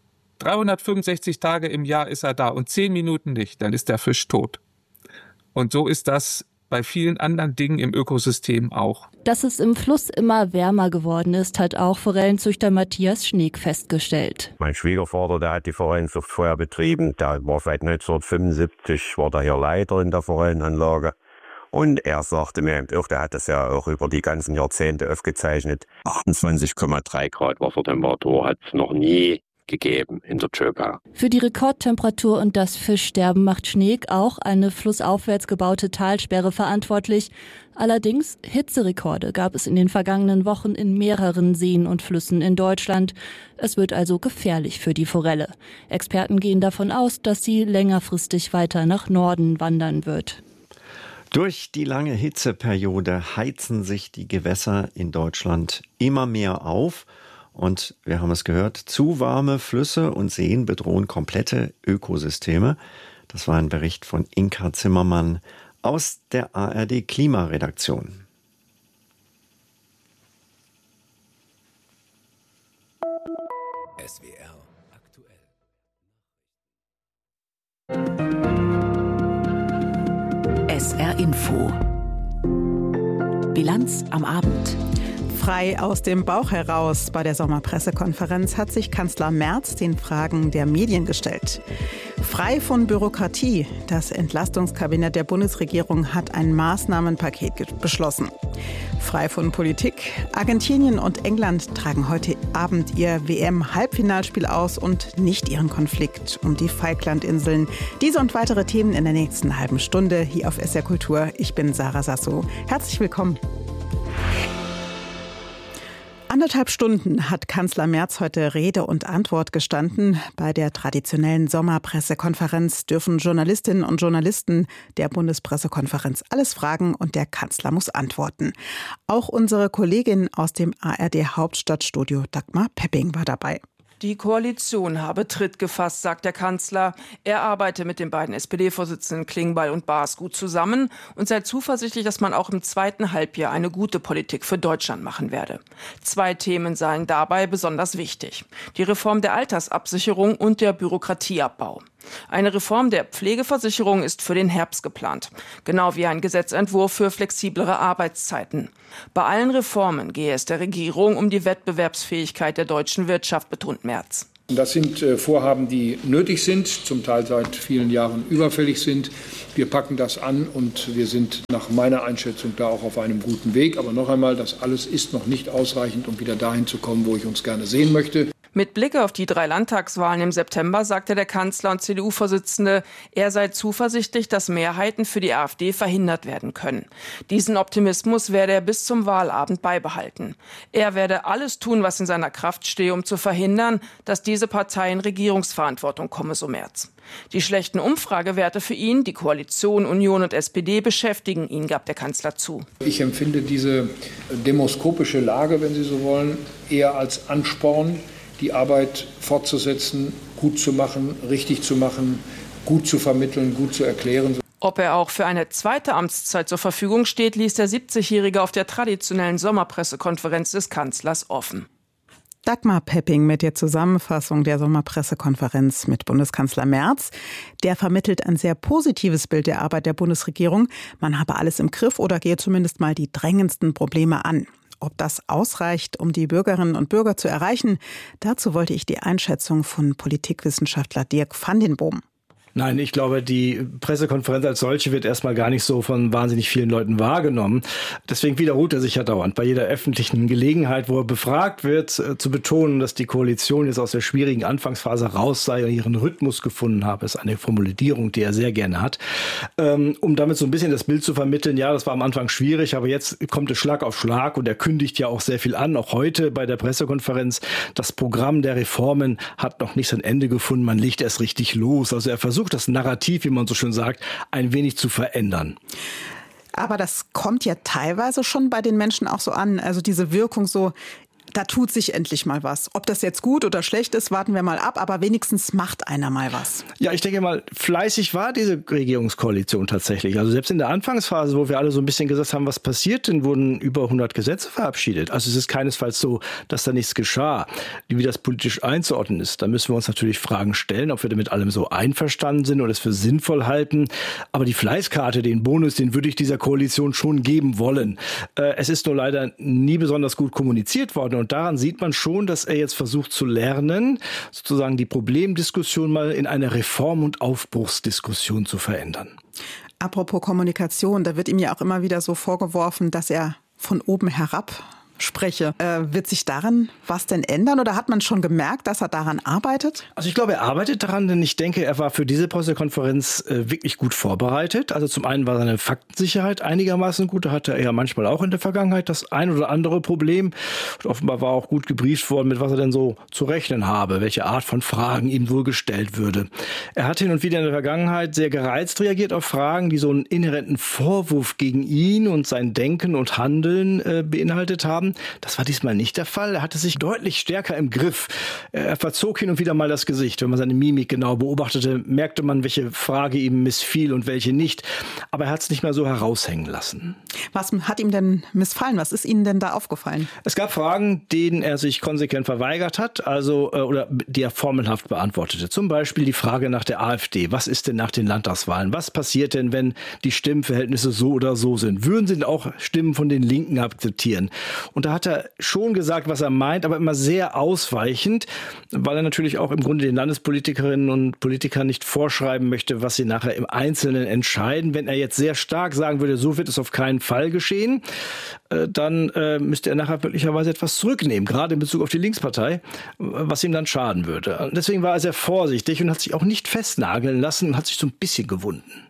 365 Tage im Jahr ist er da und 10 Minuten nicht, dann ist der Fisch tot. Und so ist das bei vielen anderen Dingen im Ökosystem auch. Dass es im Fluss immer wärmer geworden ist, hat auch Forellenzüchter Matthias Schneek festgestellt. Mein Schwiegervater, der hat die Forellenzucht vorher betrieben. Der war seit 1975, war der hier Leiter in der Forellenanlage. Und er sagte mir eben auch, der hat das ja auch über die ganzen Jahrzehnte aufgezeichnet. 28,3 Grad Wassertemperatur hat es noch nie gegeben in der Zschopau. Für die Rekordtemperatur und das Fischsterben macht Schneek auch eine flussaufwärts gebaute Talsperre verantwortlich. Allerdings Hitzerekorde gab es in den vergangenen Wochen in mehreren Seen und Flüssen in Deutschland. Es wird also gefährlich für die Forelle. Experten gehen davon aus, dass sie längerfristig weiter nach Norden wandern wird. Durch die lange Hitzeperiode heizen sich die Gewässer in Deutschland immer mehr auf. Und wir haben es gehört, zu warme Flüsse und Seen bedrohen komplette Ökosysteme. Das war ein Bericht von Inka Zimmermann aus der ARD Klimaredaktion. SWR aktuell. SR Info. Bilanz am Abend. Frei aus dem Bauch heraus bei der Sommerpressekonferenz hat sich Kanzler Merz den Fragen der Medien gestellt. Frei von Bürokratie. Das Entlastungskabinett der Bundesregierung hat ein Maßnahmenpaket beschlossen. Frei von Politik. Argentinien und England tragen heute Abend ihr WM-Halbfinalspiel aus und nicht ihren Konflikt um die Falklandinseln. Diese und weitere Themen in der nächsten halben Stunde hier auf SR Kultur. Ich bin Sarah Sasso. Herzlich willkommen. 1,5 Stunden hat Kanzler Merz heute Rede und Antwort gestanden. Bei der traditionellen Sommerpressekonferenz dürfen Journalistinnen und Journalisten der Bundespressekonferenz alles fragen und der Kanzler muss antworten. Auch unsere Kollegin aus dem ARD Hauptstadtstudio Dagmar Pepping war dabei. Die Koalition habe Tritt gefasst, sagt der Kanzler. Er arbeite mit den beiden SPD-Vorsitzenden Klingbeil und Baas gut zusammen und sei zuversichtlich, dass man auch im zweiten Halbjahr eine gute Politik für Deutschland machen werde. 2 Themen seien dabei besonders wichtig: die Reform der Altersabsicherung und der Bürokratieabbau. Eine Reform der Pflegeversicherung ist für den Herbst geplant, genau wie ein Gesetzentwurf für flexiblere Arbeitszeiten. Bei allen Reformen gehe es der Regierung um die Wettbewerbsfähigkeit der deutschen Wirtschaft, betont Merz. Das sind Vorhaben, die nötig sind, zum Teil seit vielen Jahren überfällig sind. Wir packen das an und wir sind nach meiner Einschätzung da auch auf einem guten Weg. Aber noch einmal, das alles ist noch nicht ausreichend, um wieder dahin zu kommen, wo ich uns gerne sehen möchte. Mit Blick auf die 3 Landtagswahlen im September sagte der Kanzler und CDU-Vorsitzende, er sei zuversichtlich, dass Mehrheiten für die AfD verhindert werden können. Diesen Optimismus werde er bis zum Wahlabend beibehalten. Er werde alles tun, was in seiner Kraft stehe, um zu verhindern, dass diese Partei in Regierungsverantwortung komme, so Merz. Die schlechten Umfragewerte für ihn, die Koalition, Union und SPD beschäftigen ihn, gab der Kanzler zu. Ich empfinde diese demoskopische Lage, wenn Sie so wollen, eher als Ansporn, die Arbeit fortzusetzen, gut zu machen, richtig zu machen, gut zu vermitteln, gut zu erklären. Ob er auch für eine zweite Amtszeit zur Verfügung steht, ließ der 70-Jährige auf der traditionellen Sommerpressekonferenz des Kanzlers offen. Dagmar Pepping mit der Zusammenfassung der Sommerpressekonferenz mit Bundeskanzler Merz. Der vermittelt ein sehr positives Bild der Arbeit der Bundesregierung. Man habe alles im Griff oder gehe zumindest mal die drängendsten Probleme an. Ob das ausreicht, um die Bürgerinnen und Bürger zu erreichen, dazu wollte ich die Einschätzung von Politikwissenschaftler Dirk van den Boom. Nein, ich glaube, die Pressekonferenz als solche wird erstmal gar nicht so von wahnsinnig vielen Leuten wahrgenommen. Deswegen wiederholt er sich ja dauernd bei jeder öffentlichen Gelegenheit, wo er befragt wird, zu betonen, dass die Koalition jetzt aus der schwierigen Anfangsphase raus sei und ihren Rhythmus gefunden habe. Das ist eine Formulierung, die er sehr gerne hat. Um damit so ein bisschen das Bild zu vermitteln, ja, das war am Anfang schwierig, aber jetzt kommt es Schlag auf Schlag und er kündigt ja auch sehr viel an. Auch heute bei der Pressekonferenz, das Programm der Reformen hat noch nicht sein Ende gefunden. Man legt erst richtig los. Also er versucht, das Narrativ, wie man so schön sagt, ein wenig zu verändern. Aber das kommt ja teilweise schon bei den Menschen auch so an. Also diese Wirkung so, da tut sich endlich mal was. Ob das jetzt gut oder schlecht ist, warten wir mal ab. Aber wenigstens macht einer mal was. Ja, ich denke mal, fleißig war diese Regierungskoalition tatsächlich. Also selbst in der Anfangsphase, wo wir alle so ein bisschen gesagt haben, was passiert denn, wurden über 100 Gesetze verabschiedet. Also es ist keinesfalls so, dass da nichts geschah. Wie das politisch einzuordnen ist, da müssen wir uns natürlich Fragen stellen, ob wir mit allem so einverstanden sind oder es für sinnvoll halten. Aber die Fleißkarte, den Bonus, den würde ich dieser Koalition schon geben wollen. Es ist nur leider nie besonders gut kommuniziert worden. Und daran sieht man schon, dass er jetzt versucht zu lernen, sozusagen die Problemdiskussion mal in eine Reform- und Aufbruchsdiskussion zu verändern. Apropos Kommunikation, da wird ihm ja auch immer wieder so vorgeworfen, dass er von oben herab spreche. Wird sich daran was denn ändern oder hat man schon gemerkt, dass er daran arbeitet? Also ich glaube, er arbeitet daran, denn ich denke, er war für diese Pressekonferenz wirklich gut vorbereitet. Also zum einen war seine Faktensicherheit einigermaßen gut. Da hatte er ja manchmal auch in der Vergangenheit das ein oder andere Problem. Und offenbar war auch gut gebrieft worden, mit was er denn so zu rechnen habe, welche Art von Fragen ihm wohl gestellt würde. Er hat hin und wieder in der Vergangenheit sehr gereizt reagiert auf Fragen, die so einen inhärenten Vorwurf gegen ihn und sein Denken und Handeln beinhaltet haben. Das war diesmal nicht der Fall. Er hatte sich deutlich stärker im Griff. Er verzog hin und wieder mal das Gesicht. Wenn man seine Mimik genau beobachtete, merkte man, welche Frage ihm missfiel und welche nicht. Aber er hat es nicht mehr so heraushängen lassen. Was hat ihm denn missfallen? Was ist Ihnen denn da aufgefallen? Es gab Fragen, denen er sich konsequent verweigert hat, oder die er formelhaft beantwortete. Zum Beispiel die Frage nach der AfD. Was ist denn nach den Landtagswahlen? Was passiert denn, wenn die Stimmenverhältnisse so oder so sind? Würden Sie denn auch Stimmen von den Linken akzeptieren? Und da hat er schon gesagt, was er meint, aber immer sehr ausweichend, weil er natürlich auch im Grunde den Landespolitikerinnen und Politikern nicht vorschreiben möchte, was sie nachher im Einzelnen entscheiden. Wenn er jetzt sehr stark sagen würde, so wird es auf keinen Fall geschehen, dann müsste er nachher möglicherweise etwas zurücknehmen, gerade in Bezug auf die Linkspartei, was ihm dann schaden würde. Deswegen war er sehr vorsichtig und hat sich auch nicht festnageln lassen und hat sich so ein bisschen gewunden.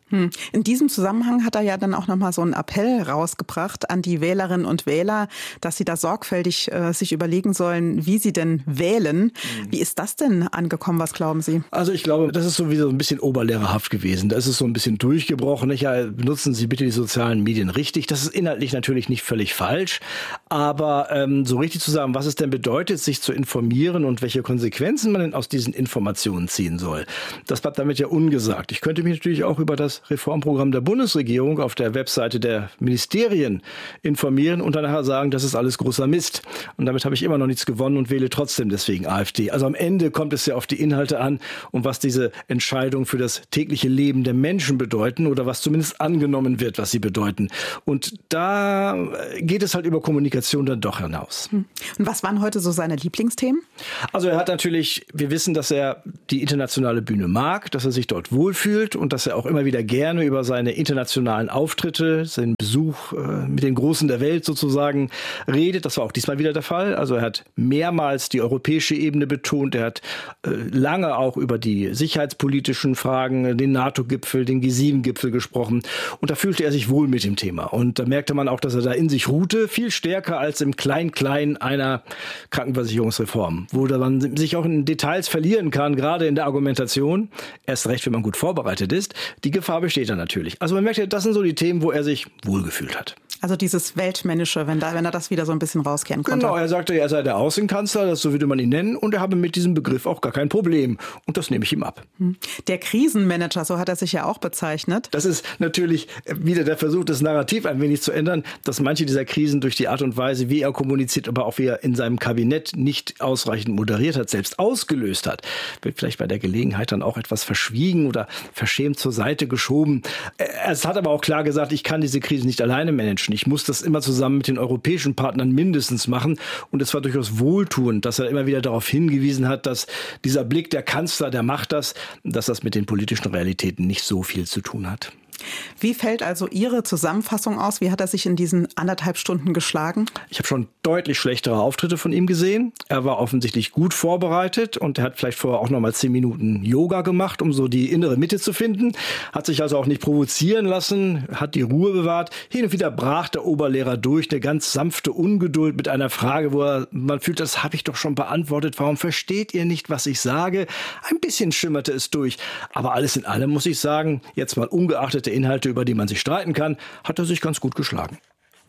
In diesem Zusammenhang hat er ja dann auch nochmal so einen Appell rausgebracht an die Wählerinnen und Wähler, dass sie da sorgfältig sich überlegen sollen, wie sie denn wählen. Wie ist das denn angekommen? Was glauben Sie? Also ich glaube, das ist sowieso ein bisschen oberlehrerhaft gewesen. Das ist so ein bisschen durchgebrochen. Ja, benutzen Sie bitte die sozialen Medien richtig. Das ist inhaltlich natürlich nicht völlig falsch. Aber so richtig zu sagen, was es denn bedeutet, sich zu informieren und welche Konsequenzen man denn aus diesen Informationen ziehen soll, das bleibt damit ja ungesagt. Ich könnte mich natürlich auch über das Reformprogramm der Bundesregierung auf der Webseite der Ministerien informieren und dann nachher sagen, das ist alles großer Mist. Und damit habe ich immer noch nichts gewonnen und wähle trotzdem deswegen AfD. Also am Ende kommt es ja auf die Inhalte an und was diese Entscheidungen für das tägliche Leben der Menschen bedeuten oder was zumindest angenommen wird, was sie bedeuten. Und da geht es halt über Kommunikation dann doch hinaus. Und was waren heute so seine Lieblingsthemen? Also er hat natürlich, wir wissen, dass er die internationale Bühne mag, dass er sich dort wohlfühlt und dass er auch immer wieder gerne über seine internationalen Auftritte, seinen Besuch mit den Großen der Welt sozusagen redet. Das war auch diesmal wieder der Fall. Also er hat mehrmals die europäische Ebene betont. Er hat lange auch über die sicherheitspolitischen Fragen, den NATO-Gipfel, den G7-Gipfel gesprochen. Und da fühlte er sich wohl mit dem Thema. Und da merkte man auch, dass er da in sich ruhte, viel stärker als im Klein-Klein einer Krankenversicherungsreform, wo man sich auch in Details verlieren kann, gerade in der Argumentation. Erst recht, wenn man gut vorbereitet ist. Die Gefahr besteht da natürlich. Also man merkt ja, das sind so die Themen, wo er sich wohlgefühlt hat. Also dieses Weltmännische, wenn er das wieder so ein bisschen rauskehren konnte. Genau, er sagte, er sei der Außenkanzler, das so würde man ihn nennen, und er habe mit diesem Begriff auch gar kein Problem. Und das nehme ich ihm ab. Der Krisenmanager, so hat er sich ja auch bezeichnet. Das ist natürlich wieder der Versuch, das Narrativ ein wenig zu ändern, dass manche dieser Krisen durch die Art und Weise, wie er kommuniziert, aber auch wie er in seinem Kabinett nicht ausreichend moderiert hat, selbst ausgelöst hat, wird vielleicht bei der Gelegenheit dann auch etwas verschwiegen oder verschämt zur Seite geschoben. Es hat aber auch klar gesagt, ich kann diese Krise nicht alleine managen. Ich muss das immer zusammen mit den europäischen Partnern mindestens machen. Und es war durchaus wohltuend, dass er immer wieder darauf hingewiesen hat, dass dieser Blick der Kanzler, der macht das, dass das mit den politischen Realitäten nicht so viel zu tun hat. Wie fällt also Ihre Zusammenfassung aus? Wie hat er sich in diesen 1,5 Stunden geschlagen? Ich habe schon deutlich schlechtere Auftritte von ihm gesehen. Er war offensichtlich gut vorbereitet und er hat vielleicht vorher auch noch mal 10 Minuten Yoga gemacht, um so die innere Mitte zu finden. Hat sich also auch nicht provozieren lassen, hat die Ruhe bewahrt. Hin und wieder brach der Oberlehrer durch, eine ganz sanfte Ungeduld mit einer Frage, wo man fühlt, das habe ich doch schon beantwortet. Warum versteht ihr nicht, was ich sage? Ein bisschen schimmerte es durch. Aber alles in allem muss ich sagen, jetzt mal ungeachtet der Inhalte, über die man sich streiten kann, hat er sich ganz gut geschlagen.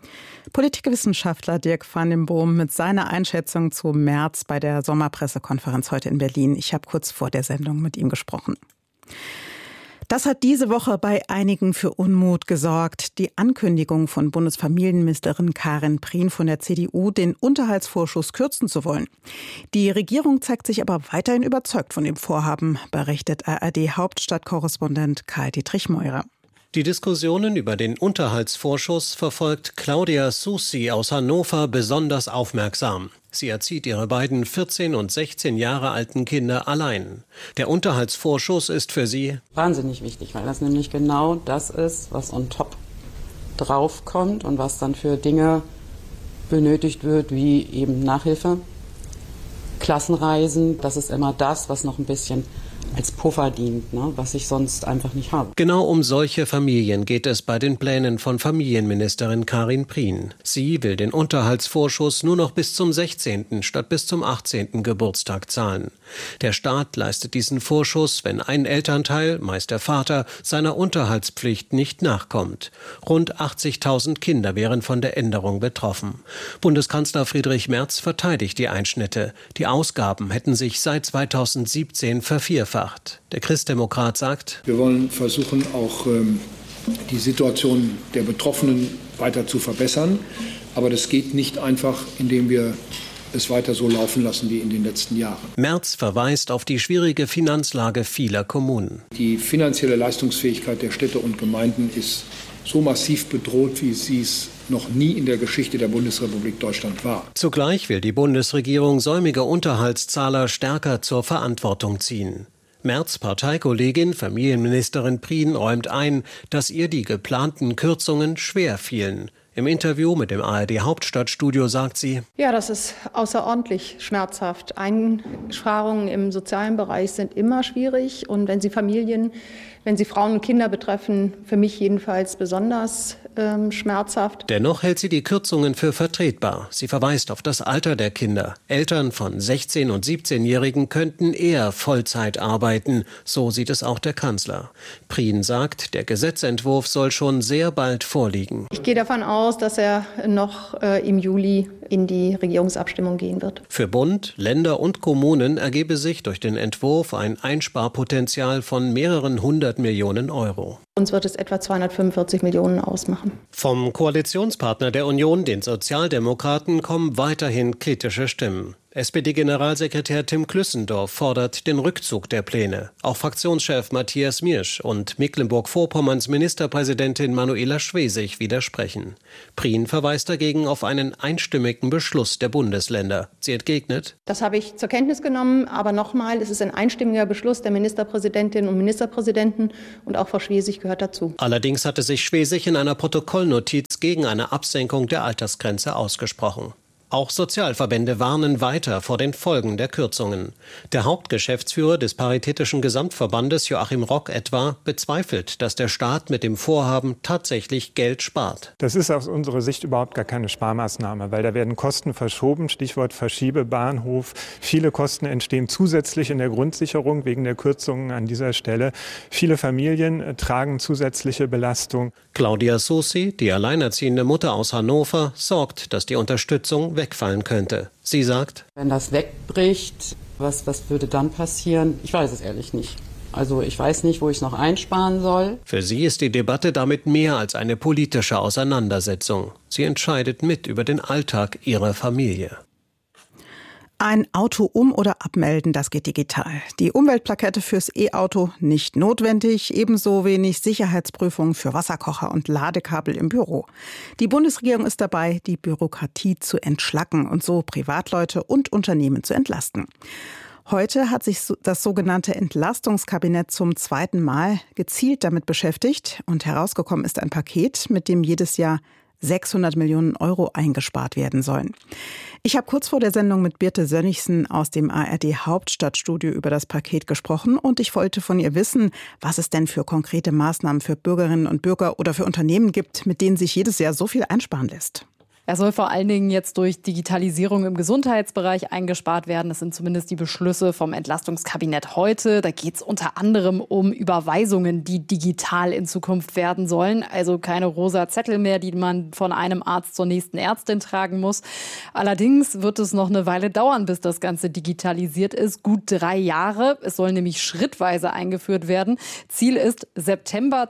Politikwissenschaftler Dirk van den Boom mit seiner Einschätzung zu Merz bei der Sommerpressekonferenz heute in Berlin. Ich habe kurz vor der Sendung mit ihm gesprochen. Das hat diese Woche bei einigen für Unmut gesorgt. Die Ankündigung von Bundesfamilienministerin Karin Prien von der CDU, den Unterhaltsvorschuss kürzen zu wollen. Die Regierung zeigt sich aber weiterhin überzeugt von dem Vorhaben, berichtet ARD-Hauptstadtkorrespondent Karl-Dietrich Meurer. Die Diskussionen über den Unterhaltsvorschuss verfolgt Claudia Susi aus Hannover besonders aufmerksam. Sie erzieht ihre beiden 14 und 16 Jahre alten Kinder allein. Der Unterhaltsvorschuss ist für sie wahnsinnig wichtig, weil das nämlich genau das ist, was on top draufkommt und was dann für Dinge benötigt wird, wie eben Nachhilfe, Klassenreisen. Das ist immer das, was noch ein bisschen als Puffer dient, ne, was ich sonst einfach nicht habe. Genau um solche Familien geht es bei den Plänen von Familienministerin Karin Prien. Sie will den Unterhaltsvorschuss nur noch bis zum 16. statt bis zum 18. Geburtstag zahlen. Der Staat leistet diesen Vorschuss, wenn ein Elternteil, meist der Vater, seiner Unterhaltspflicht nicht nachkommt. Rund 80.000 Kinder wären von der Änderung betroffen. Bundeskanzler Friedrich Merz verteidigt die Einschnitte. Die Ausgaben hätten sich seit 2017 vervierfacht. Der Christdemokrat sagt: Wir wollen versuchen, auch die Situation der Betroffenen weiter zu verbessern. Aber das geht nicht einfach, indem wir es weiter so laufen lassen wie in den letzten Jahren. Merz verweist auf die schwierige Finanzlage vieler Kommunen. Die finanzielle Leistungsfähigkeit der Städte und Gemeinden ist so massiv bedroht, wie sie es noch nie in der Geschichte der Bundesrepublik Deutschland war. Zugleich will die Bundesregierung säumige Unterhaltszahler stärker zur Verantwortung ziehen. Merz' Parteikollegin, Familienministerin Prien, räumt ein, dass ihr die geplanten Kürzungen schwer fielen. Im Interview mit dem ARD Hauptstadtstudio sagt sie: Ja, das ist außerordentlich schmerzhaft. Einsparungen im sozialen Bereich sind immer schwierig. Und wenn sie Frauen und Kinder betreffen, für mich jedenfalls besonders schmerzhaft. Dennoch hält sie die Kürzungen für vertretbar. Sie verweist auf das Alter der Kinder. Eltern von 16- und 17-Jährigen könnten eher Vollzeit arbeiten. So sieht es auch der Kanzler. Prien sagt, der Gesetzentwurf soll schon sehr bald vorliegen. Ich gehe davon aus, dass er noch im Juli in die Regierungsabstimmung gehen wird. Für Bund, Länder und Kommunen ergebe sich durch den Entwurf ein Einsparpotenzial von mehreren 100 Millionen Euro. Uns wird es etwa 245 Millionen ausmachen. Vom Koalitionspartner der Union, den Sozialdemokraten, kommen weiterhin kritische Stimmen. SPD-Generalsekretär Tim Klüssendorf fordert den Rückzug der Pläne. Auch Fraktionschef Matthias Miersch und Mecklenburg-Vorpommerns Ministerpräsidentin Manuela Schwesig widersprechen. Prien verweist dagegen auf einen einstimmigen Beschluss der Bundesländer. Sie entgegnet: Das habe ich zur Kenntnis genommen, aber nochmal, es ist ein einstimmiger Beschluss der Ministerpräsidentinnen und Ministerpräsidenten und auch Frau Schwesig gehört dazu. Allerdings hatte sich Schwesig in einer Protokollnotiz gegen eine Absenkung der Altersgrenze ausgesprochen. Auch Sozialverbände warnen weiter vor den Folgen der Kürzungen. Der Hauptgeschäftsführer des Paritätischen Gesamtverbandes, Joachim Rock etwa, bezweifelt, dass der Staat mit dem Vorhaben tatsächlich Geld spart. Das ist aus unserer Sicht überhaupt gar keine Sparmaßnahme, weil da werden Kosten verschoben, Stichwort Verschiebebahnhof. Viele Kosten entstehen zusätzlich in der Grundsicherung wegen der Kürzungen an dieser Stelle. Viele Familien tragen zusätzliche Belastung. Claudia Sosi, die alleinerziehende Mutter aus Hannover, sorgt, dass die Unterstützung wegfallen könnte. Sie sagt: Wenn das wegbricht, was würde dann passieren? Ich weiß es ehrlich nicht. Also ich weiß nicht, wo ich noch einsparen soll. Für sie ist die Debatte damit mehr als eine politische Auseinandersetzung. Sie entscheidet mit über den Alltag ihrer Familie. Ein Auto um- oder abmelden, das geht digital. Die Umweltplakette fürs E-Auto nicht notwendig, ebenso wenig Sicherheitsprüfungen für Wasserkocher und Ladekabel im Büro. Die Bundesregierung ist dabei, die Bürokratie zu entschlacken und so Privatleute und Unternehmen zu entlasten. Heute hat sich das sogenannte Entlastungskabinett zum zweiten Mal gezielt damit beschäftigt und herausgekommen ist ein Paket, mit dem jedes Jahr 600 Millionen Euro eingespart werden sollen. Ich habe kurz vor der Sendung mit Birte Sönnigsen aus dem ARD Hauptstadtstudio über das Paket gesprochen und ich wollte von ihr wissen, was es denn für konkrete Maßnahmen für Bürgerinnen und Bürger oder für Unternehmen gibt, mit denen sich jedes Jahr so viel einsparen lässt. Er soll vor allen Dingen jetzt durch Digitalisierung im Gesundheitsbereich eingespart werden. Das sind zumindest die Beschlüsse vom Entlastungskabinett heute. Da geht es unter anderem um Überweisungen, die digital in Zukunft werden sollen. Also keine rosa Zettel mehr, die man von einem Arzt zur nächsten Ärztin tragen muss. Allerdings wird es noch eine Weile dauern, bis das Ganze digitalisiert ist. Gut 3 Jahre. Es soll nämlich schrittweise eingeführt werden. Ziel ist September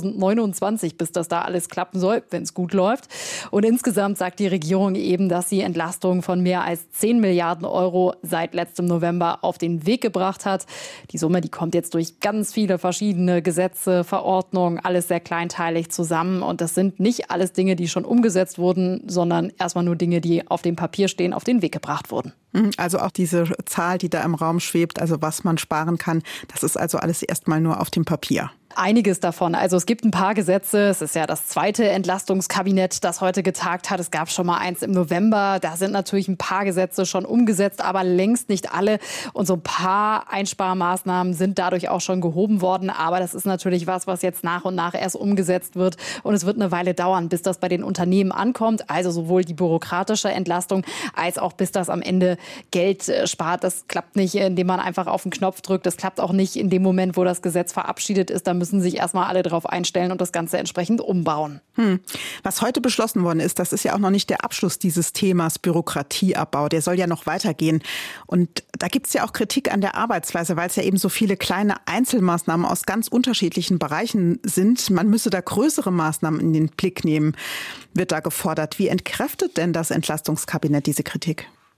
2029, bis das da alles klappen soll, wenn es gut läuft. Und insgesamt sagt die Regierung eben, dass sie Entlastungen von mehr als 10 Milliarden Euro seit letztem November auf den Weg gebracht hat. Die Summe, die kommt jetzt durch ganz viele verschiedene Gesetze, Verordnungen, alles sehr kleinteilig zusammen. Und das sind nicht alles Dinge, die schon umgesetzt wurden, sondern erstmal nur Dinge, die auf dem Papier stehen, auf den Weg gebracht wurden. Also auch diese Zahl, die da im Raum schwebt, also was man sparen kann, das ist also alles erstmal nur auf dem Papier. Einiges davon. Also es gibt ein paar Gesetze. Es ist ja das zweite Entlastungskabinett, das heute getagt hat. Es gab schon mal eins im November. Da sind natürlich ein paar Gesetze schon umgesetzt, aber längst nicht alle. Und so ein paar Einsparmaßnahmen sind dadurch auch schon gehoben worden. Aber das ist natürlich was jetzt nach und nach erst umgesetzt wird. Und es wird eine Weile dauern, bis das bei den Unternehmen ankommt. Also sowohl die bürokratische Entlastung als auch bis das am Ende Geld spart. Das klappt nicht, indem man einfach auf den Knopf drückt. Das klappt auch nicht in dem Moment, wo das Gesetz verabschiedet ist. Da müssen sich erstmal alle darauf einstellen und das Ganze entsprechend umbauen. Was heute beschlossen worden ist, das ist ja auch noch nicht der Abschluss dieses Themas Bürokratieabbau. Der soll ja noch weitergehen. Und da gibt es ja auch Kritik an der Arbeitsweise, weil es ja eben so viele kleine Einzelmaßnahmen aus ganz unterschiedlichen Bereichen sind. Man müsse da größere Maßnahmen in den Blick nehmen, wird da gefordert. Wie entkräftet denn das Entlastungskabinett diese Kritik?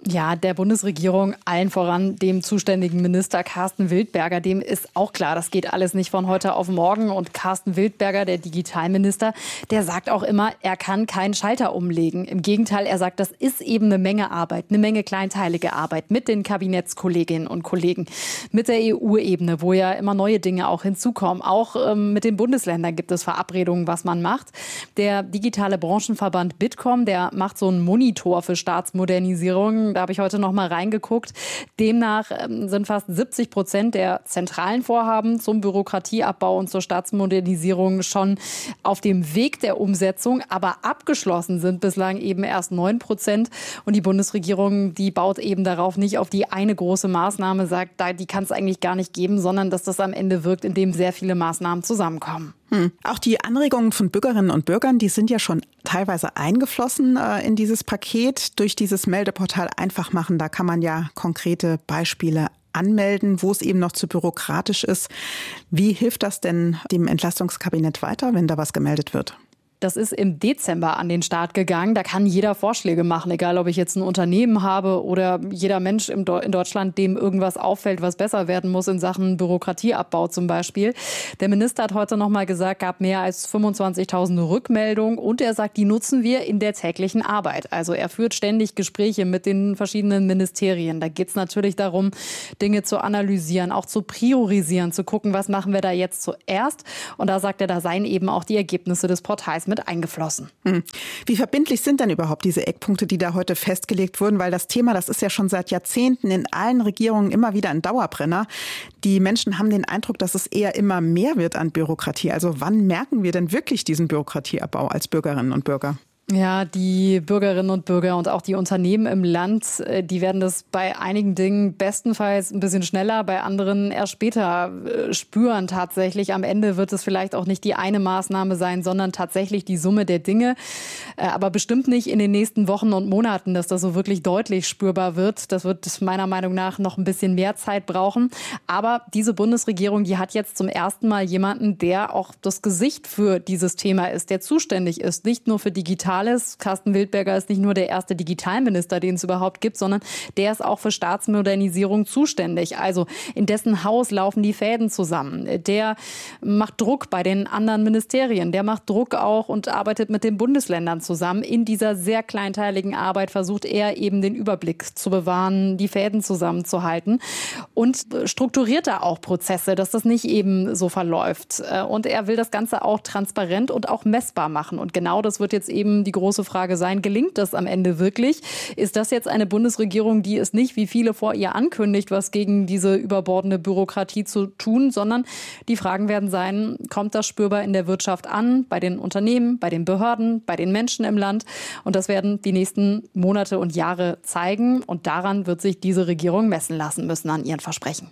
Ja, der Bundesregierung, allen voran dem zuständigen Minister Carsten Wildberger, dem ist auch klar, das geht alles nicht von heute auf morgen. Und Carsten Wildberger, der Digitalminister, der sagt auch immer, er kann keinen Schalter umlegen. Im Gegenteil, er sagt, das ist eben eine Menge Arbeit, eine Menge kleinteilige Arbeit mit den Kabinettskolleginnen und Kollegen, mit der EU-Ebene, wo ja immer neue Dinge auch hinzukommen. Auch mit den Bundesländern gibt es Verabredungen, was man macht. Der digitale Branchenverband Bitkom, der macht so einen Monitor für Staatsmodernisierung. Da habe ich heute noch mal reingeguckt. Demnach sind fast 70% der zentralen Vorhaben zum Bürokratieabbau und zur Staatsmodernisierung schon auf dem Weg der Umsetzung. Aber abgeschlossen sind bislang eben erst 9%. Und die Bundesregierung, die baut eben darauf nicht auf die eine große Maßnahme, sagt, die kann es eigentlich gar nicht geben, sondern dass das am Ende wirkt, indem sehr viele Maßnahmen zusammenkommen. Auch die Anregungen von Bürgerinnen und Bürgern, die sind ja schon teilweise eingeflossen in dieses Paket durch dieses Meldeportal Einfach machen. Da kann man ja konkrete Beispiele anmelden, wo es eben noch zu bürokratisch ist. Wie hilft das denn dem Entlastungskabinett weiter, wenn da was gemeldet wird? Das ist im Dezember an den Start gegangen. Da kann jeder Vorschläge machen, egal ob ich jetzt ein Unternehmen habe oder jeder Mensch in Deutschland, dem irgendwas auffällt, was besser werden muss in Sachen Bürokratieabbau zum Beispiel. Der Minister hat heute noch mal gesagt, gab mehr als 25.000 Rückmeldungen und er sagt, die nutzen wir in der täglichen Arbeit. Also er führt ständig Gespräche mit den verschiedenen Ministerien. Da geht es natürlich darum, Dinge zu analysieren, auch zu priorisieren, zu gucken, was machen wir da jetzt zuerst. Und da sagt er, da seien eben auch die Ergebnisse des Portals mit eingeflossen. Wie verbindlich sind denn überhaupt diese Eckpunkte, die da heute festgelegt wurden? Weil das Thema, das ist ja schon seit Jahrzehnten in allen Regierungen immer wieder ein Dauerbrenner. Die Menschen haben den Eindruck, dass es eher immer mehr wird an Bürokratie. Also wann merken wir denn wirklich diesen Bürokratieabbau als Bürgerinnen und Bürger? Ja, die Bürgerinnen und Bürger und auch die Unternehmen im Land, die werden das bei einigen Dingen bestenfalls ein bisschen schneller, bei anderen erst später spüren tatsächlich. Am Ende wird es vielleicht auch nicht die eine Maßnahme sein, sondern tatsächlich die Summe der Dinge. Aber bestimmt nicht in den nächsten Wochen und Monaten, dass das so wirklich deutlich spürbar wird. Das wird meiner Meinung nach noch ein bisschen mehr Zeit brauchen. Aber diese Bundesregierung, die hat jetzt zum ersten Mal jemanden, der auch das Gesicht für dieses Thema ist, der zuständig ist, nicht nur für Digitales. Carsten Wildberger ist nicht nur der erste Digitalminister, den es überhaupt gibt, sondern der ist auch für Staatsmodernisierung zuständig. Also in dessen Haus laufen die Fäden zusammen. Der macht Druck bei den anderen Ministerien. Der macht Druck auch und arbeitet mit den Bundesländern zusammen. In dieser sehr kleinteiligen Arbeit versucht er eben den Überblick zu bewahren, die Fäden zusammenzuhalten und strukturiert da auch Prozesse, dass das nicht eben so verläuft. Und er will das Ganze auch transparent und auch messbar machen. Und genau das wird jetzt eben die große Frage sein, gelingt das am Ende wirklich? Ist das jetzt eine Bundesregierung, die es nicht, wie viele vor ihr ankündigt, was gegen diese überbordende Bürokratie zu tun, sondern die Fragen werden sein, kommt das spürbar in der Wirtschaft an, bei den Unternehmen, bei den Behörden, bei den Menschen im Land? Und das werden die nächsten Monate und Jahre zeigen. Und daran wird sich diese Regierung messen lassen müssen an ihren Versprechen.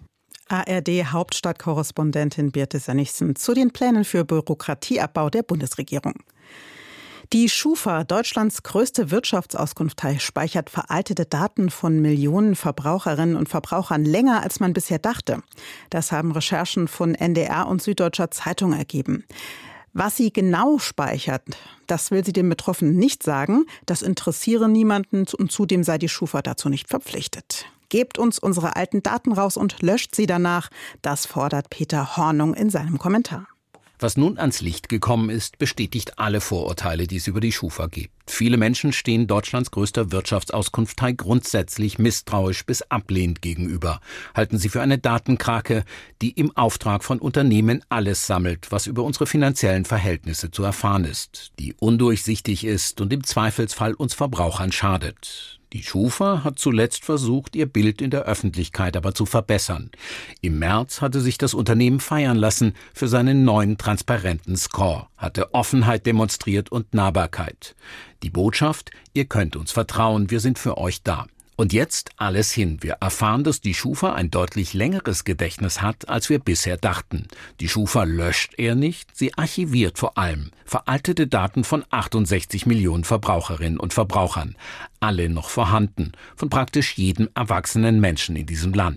ARD-Hauptstadtkorrespondentin Birte Sönnigsen zu den Plänen für Bürokratieabbau der Bundesregierung. Die Schufa, Deutschlands größte Wirtschaftsauskunftei, speichert veraltete Daten von Millionen Verbraucherinnen und Verbrauchern länger, als man bisher dachte. Das haben Recherchen von NDR und Süddeutscher Zeitung ergeben. Was sie genau speichert, das will sie den Betroffenen nicht sagen. Das interessiere niemanden und zudem sei die Schufa dazu nicht verpflichtet. Gebt uns unsere alten Daten raus und löscht sie danach. Das fordert Peter Hornung in seinem Kommentar. Was nun ans Licht gekommen ist, bestätigt alle Vorurteile, die es über die Schufa gibt. Viele Menschen stehen Deutschlands größter Wirtschaftsauskunftei grundsätzlich misstrauisch bis ablehnend gegenüber, halten sie für eine Datenkrake, die im Auftrag von Unternehmen alles sammelt, was über unsere finanziellen Verhältnisse zu erfahren ist, die undurchsichtig ist und im Zweifelsfall uns Verbrauchern schadet. Die Schufa hat zuletzt versucht, ihr Bild in der Öffentlichkeit aber zu verbessern. Im März hatte sich das Unternehmen feiern lassen für seinen neuen transparenten Score, hatte Offenheit demonstriert und Nahbarkeit. Die Botschaft: Ihr könnt uns vertrauen, wir sind für euch da. Und jetzt alles hin. Wir erfahren, dass die Schufa ein deutlich längeres Gedächtnis hat, als wir bisher dachten. Die Schufa löscht eher nicht, sie archiviert vor allem veraltete Daten von 68 Millionen Verbraucherinnen und Verbrauchern. Alle noch vorhanden, von praktisch jedem erwachsenen Menschen in diesem Land.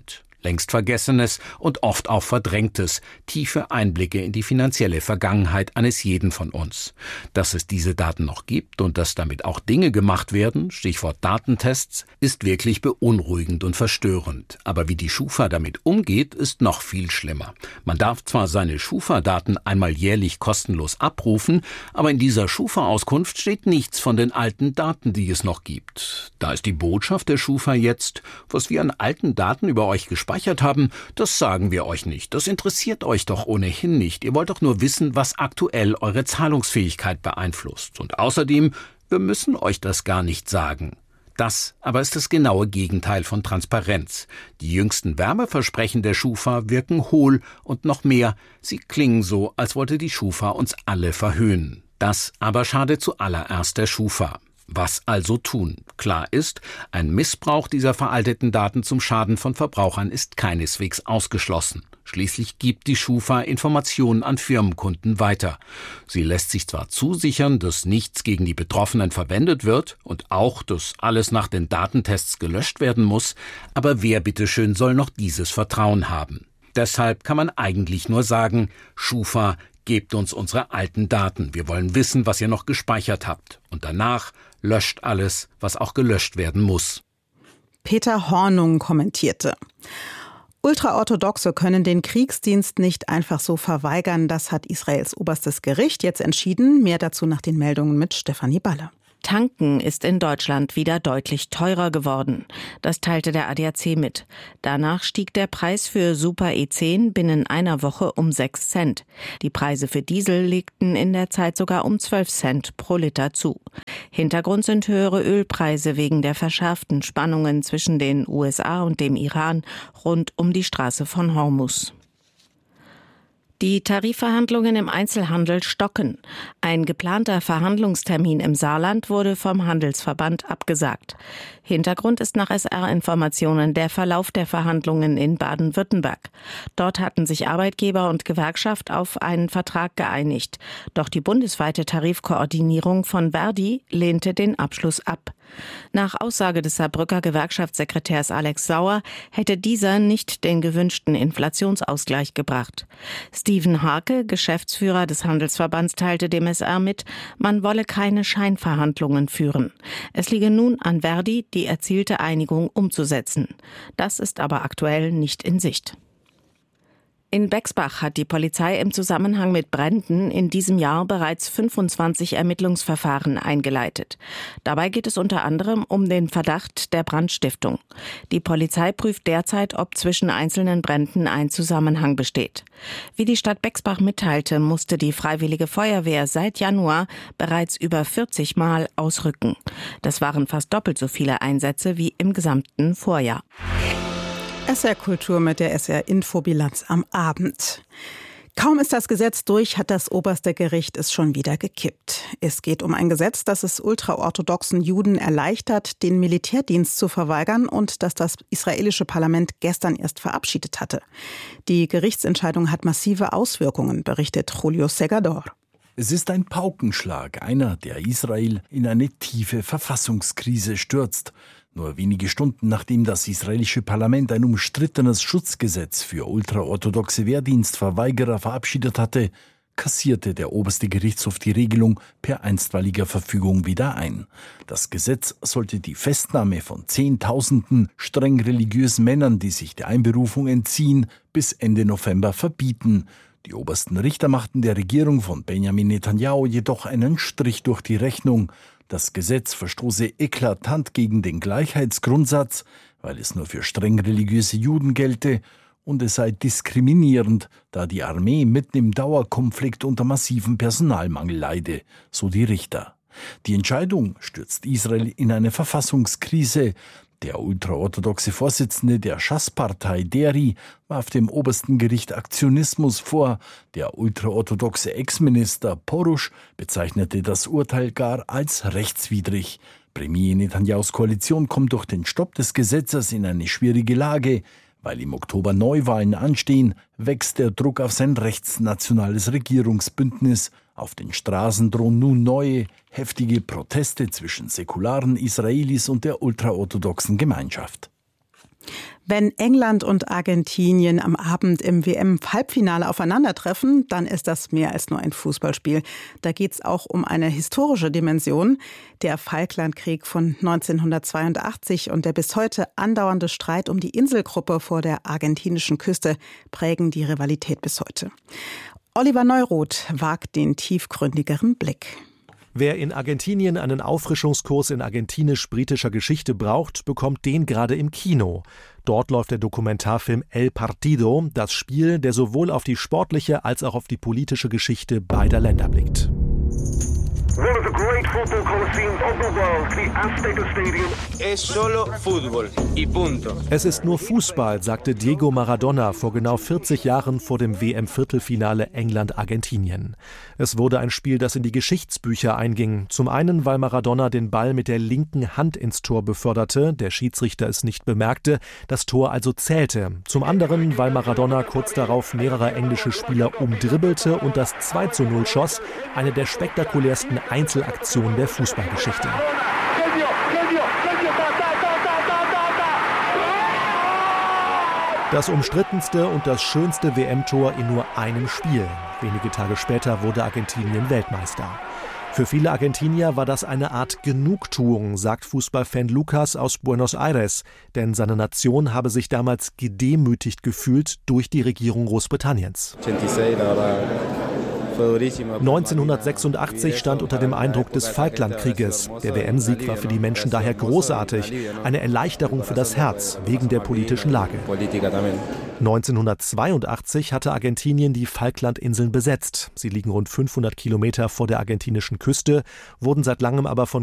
längst Vergessenes und oft auch Verdrängtes, tiefe Einblicke in die finanzielle Vergangenheit eines jeden von uns. Dass es diese Daten noch gibt und dass damit auch Dinge gemacht werden, Stichwort Datentests, ist wirklich beunruhigend und verstörend. Aber wie die Schufa damit umgeht, ist noch viel schlimmer. Man darf zwar seine Schufa-Daten einmal jährlich kostenlos abrufen, aber in dieser Schufa-Auskunft steht nichts von den alten Daten, die es noch gibt. Da ist die Botschaft der Schufa jetzt: Was wir an alten Daten über euch gespeichert haben, das sagen wir euch nicht. Das interessiert euch doch ohnehin nicht. Ihr wollt doch nur wissen, was aktuell eure Zahlungsfähigkeit beeinflusst. Und außerdem, wir müssen euch das gar nicht sagen. Das aber ist das genaue Gegenteil von Transparenz. Die jüngsten Werbeversprechen der Schufa wirken hohl und noch mehr, sie klingen so, als wollte die Schufa uns alle verhöhnen. Das aber schadet zuallererst der Schufa. Was also tun? Klar ist, ein Missbrauch dieser veralteten Daten zum Schaden von Verbrauchern ist keineswegs ausgeschlossen. Schließlich gibt die Schufa Informationen an Firmenkunden weiter. Sie lässt sich zwar zusichern, dass nichts gegen die Betroffenen verwendet wird und auch, dass alles nach den Datentests gelöscht werden muss, aber wer bitteschön soll noch dieses Vertrauen haben? Deshalb kann man eigentlich nur sagen, Schufa, gebt uns unsere alten Daten. Wir wollen wissen, was ihr noch gespeichert habt. Und danach löscht alles, was auch gelöscht werden muss. Peter Hornung kommentierte: Ultraorthodoxe können den Kriegsdienst nicht einfach so verweigern. Das hat Israels oberstes Gericht jetzt entschieden. Mehr dazu nach den Meldungen mit Stefanie Balle. Tanken ist in Deutschland wieder deutlich teurer geworden. Das teilte der ADAC mit. Danach stieg der Preis für Super E10 binnen einer Woche um 6 Cent. Die Preise für Diesel legten in der Zeit sogar um 12 Cent pro Liter zu. Hintergrund sind höhere Ölpreise wegen der verschärften Spannungen zwischen den USA und dem Iran rund um die Straße von Hormuz. Die Tarifverhandlungen im Einzelhandel stocken. Ein geplanter Verhandlungstermin im Saarland wurde vom Handelsverband abgesagt. Hintergrund ist nach SR-Informationen der Verlauf der Verhandlungen in Baden-Württemberg. Dort hatten sich Arbeitgeber und Gewerkschaft auf einen Vertrag geeinigt. Doch die bundesweite Tarifkoordinierung von Verdi lehnte den Abschluss ab. Nach Aussage des Saarbrücker Gewerkschaftssekretärs Alex Sauer hätte dieser nicht den gewünschten Inflationsausgleich gebracht. Steven Harke, Geschäftsführer des Handelsverbands, teilte dem SR mit, man wolle keine Scheinverhandlungen führen. Es liege nun an Verdi, die erzielte Einigung umzusetzen. Das ist aber aktuell nicht in Sicht. In Bexbach hat die Polizei im Zusammenhang mit Bränden in diesem Jahr bereits 25 Ermittlungsverfahren eingeleitet. Dabei geht es unter anderem um den Verdacht der Brandstiftung. Die Polizei prüft derzeit, ob zwischen einzelnen Bränden ein Zusammenhang besteht. Wie die Stadt Bexbach mitteilte, musste die Freiwillige Feuerwehr seit Januar bereits über 40 Mal ausrücken. Das waren fast doppelt so viele Einsätze wie im gesamten Vorjahr. SR Kultur mit der SR Infobilanz am Abend. Kaum ist das Gesetz durch, hat das oberste Gericht es schon wieder gekippt. Es geht um ein Gesetz, das es ultraorthodoxen Juden erleichtert, den Militärdienst zu verweigern und das das israelische Parlament gestern erst verabschiedet hatte. Die Gerichtsentscheidung hat massive Auswirkungen, berichtet Julio Segador. Es ist ein Paukenschlag, einer, der Israel in eine tiefe Verfassungskrise stürzt. Nur wenige Stunden nachdem das israelische Parlament ein umstrittenes Schutzgesetz für ultraorthodoxe Wehrdienstverweigerer verabschiedet hatte, kassierte der oberste Gerichtshof die Regelung per einstweiliger Verfügung wieder ein. Das Gesetz sollte die Festnahme von Zehntausenden streng religiösen Männern, die sich der Einberufung entziehen, bis Ende November verbieten. Die obersten Richter machten der Regierung von Benjamin Netanyahu jedoch einen Strich durch die Rechnung. Das Gesetz verstoße eklatant gegen den Gleichheitsgrundsatz, weil es nur für streng religiöse Juden gelte, und es sei diskriminierend, da die Armee mitten im Dauerkonflikt unter massivem Personalmangel leide, so die Richter. Die Entscheidung stürzt Israel in eine Verfassungskrise. Der ultraorthodoxe Vorsitzende der Schass-Partei Deri warf dem obersten Gericht Aktionismus vor. Der ultraorthodoxe Ex-Minister Porusch bezeichnete das Urteil gar als rechtswidrig. Premier Netanyahus Koalition kommt durch den Stopp des Gesetzes in eine schwierige Lage. Weil im Oktober Neuwahlen anstehen, wächst der Druck auf sein rechtsnationales Regierungsbündnis. Auf den Straßen drohen nun neue, heftige Proteste zwischen säkularen Israelis und der ultraorthodoxen Gemeinschaft. Wenn England und Argentinien am Abend im WM-Halbfinale aufeinandertreffen, dann ist das mehr als nur ein Fußballspiel. Da geht es auch um eine historische Dimension. Der Falklandkrieg von 1982 und der bis heute andauernde Streit um die Inselgruppe vor der argentinischen Küste prägen die Rivalität bis heute. Oliver Neuroth wagt den tiefgründigeren Blick. Wer in Argentinien einen Auffrischungskurs in argentinisch-britischer Geschichte braucht, bekommt den gerade im Kino. Dort läuft der Dokumentarfilm El Partido, das Spiel, der sowohl auf die sportliche als auch auf die politische Geschichte beider Länder blickt. One of the great football coliseums of the world, the Azteca Stadium. Es solo fútbol y punto. Es ist nur Fußball, sagte Diego Maradona vor genau 40 Jahren vor dem WM-Viertelfinale England-Argentinien. Es wurde ein Spiel, das in die Geschichtsbücher einging. Zum einen, weil Maradona den Ball mit der linken Hand ins Tor beförderte, der Schiedsrichter es nicht bemerkte, das Tor also zählte. Zum anderen, weil Maradona kurz darauf mehrere englische Spieler umdribbelte und das 2:0 schoss, eine der spektakulärsten Einzelaktion der Fußballgeschichte. Das umstrittenste und das schönste WM-Tor in nur einem Spiel. Wenige Tage später wurde Argentinien Weltmeister. Für viele Argentinier war das eine Art Genugtuung, sagt Fußballfan Lucas aus Buenos Aires. Denn seine Nation habe sich damals gedemütigt gefühlt durch die Regierung Großbritanniens. 1986 stand unter dem Eindruck des Falklandkrieges. Der WM-Sieg war für die Menschen daher großartig. Eine Erleichterung für das Herz, wegen der politischen Lage. 1982 hatte Argentinien die Falklandinseln besetzt. Sie liegen rund 500 Kilometer vor der argentinischen Küste, wurden seit langem aber von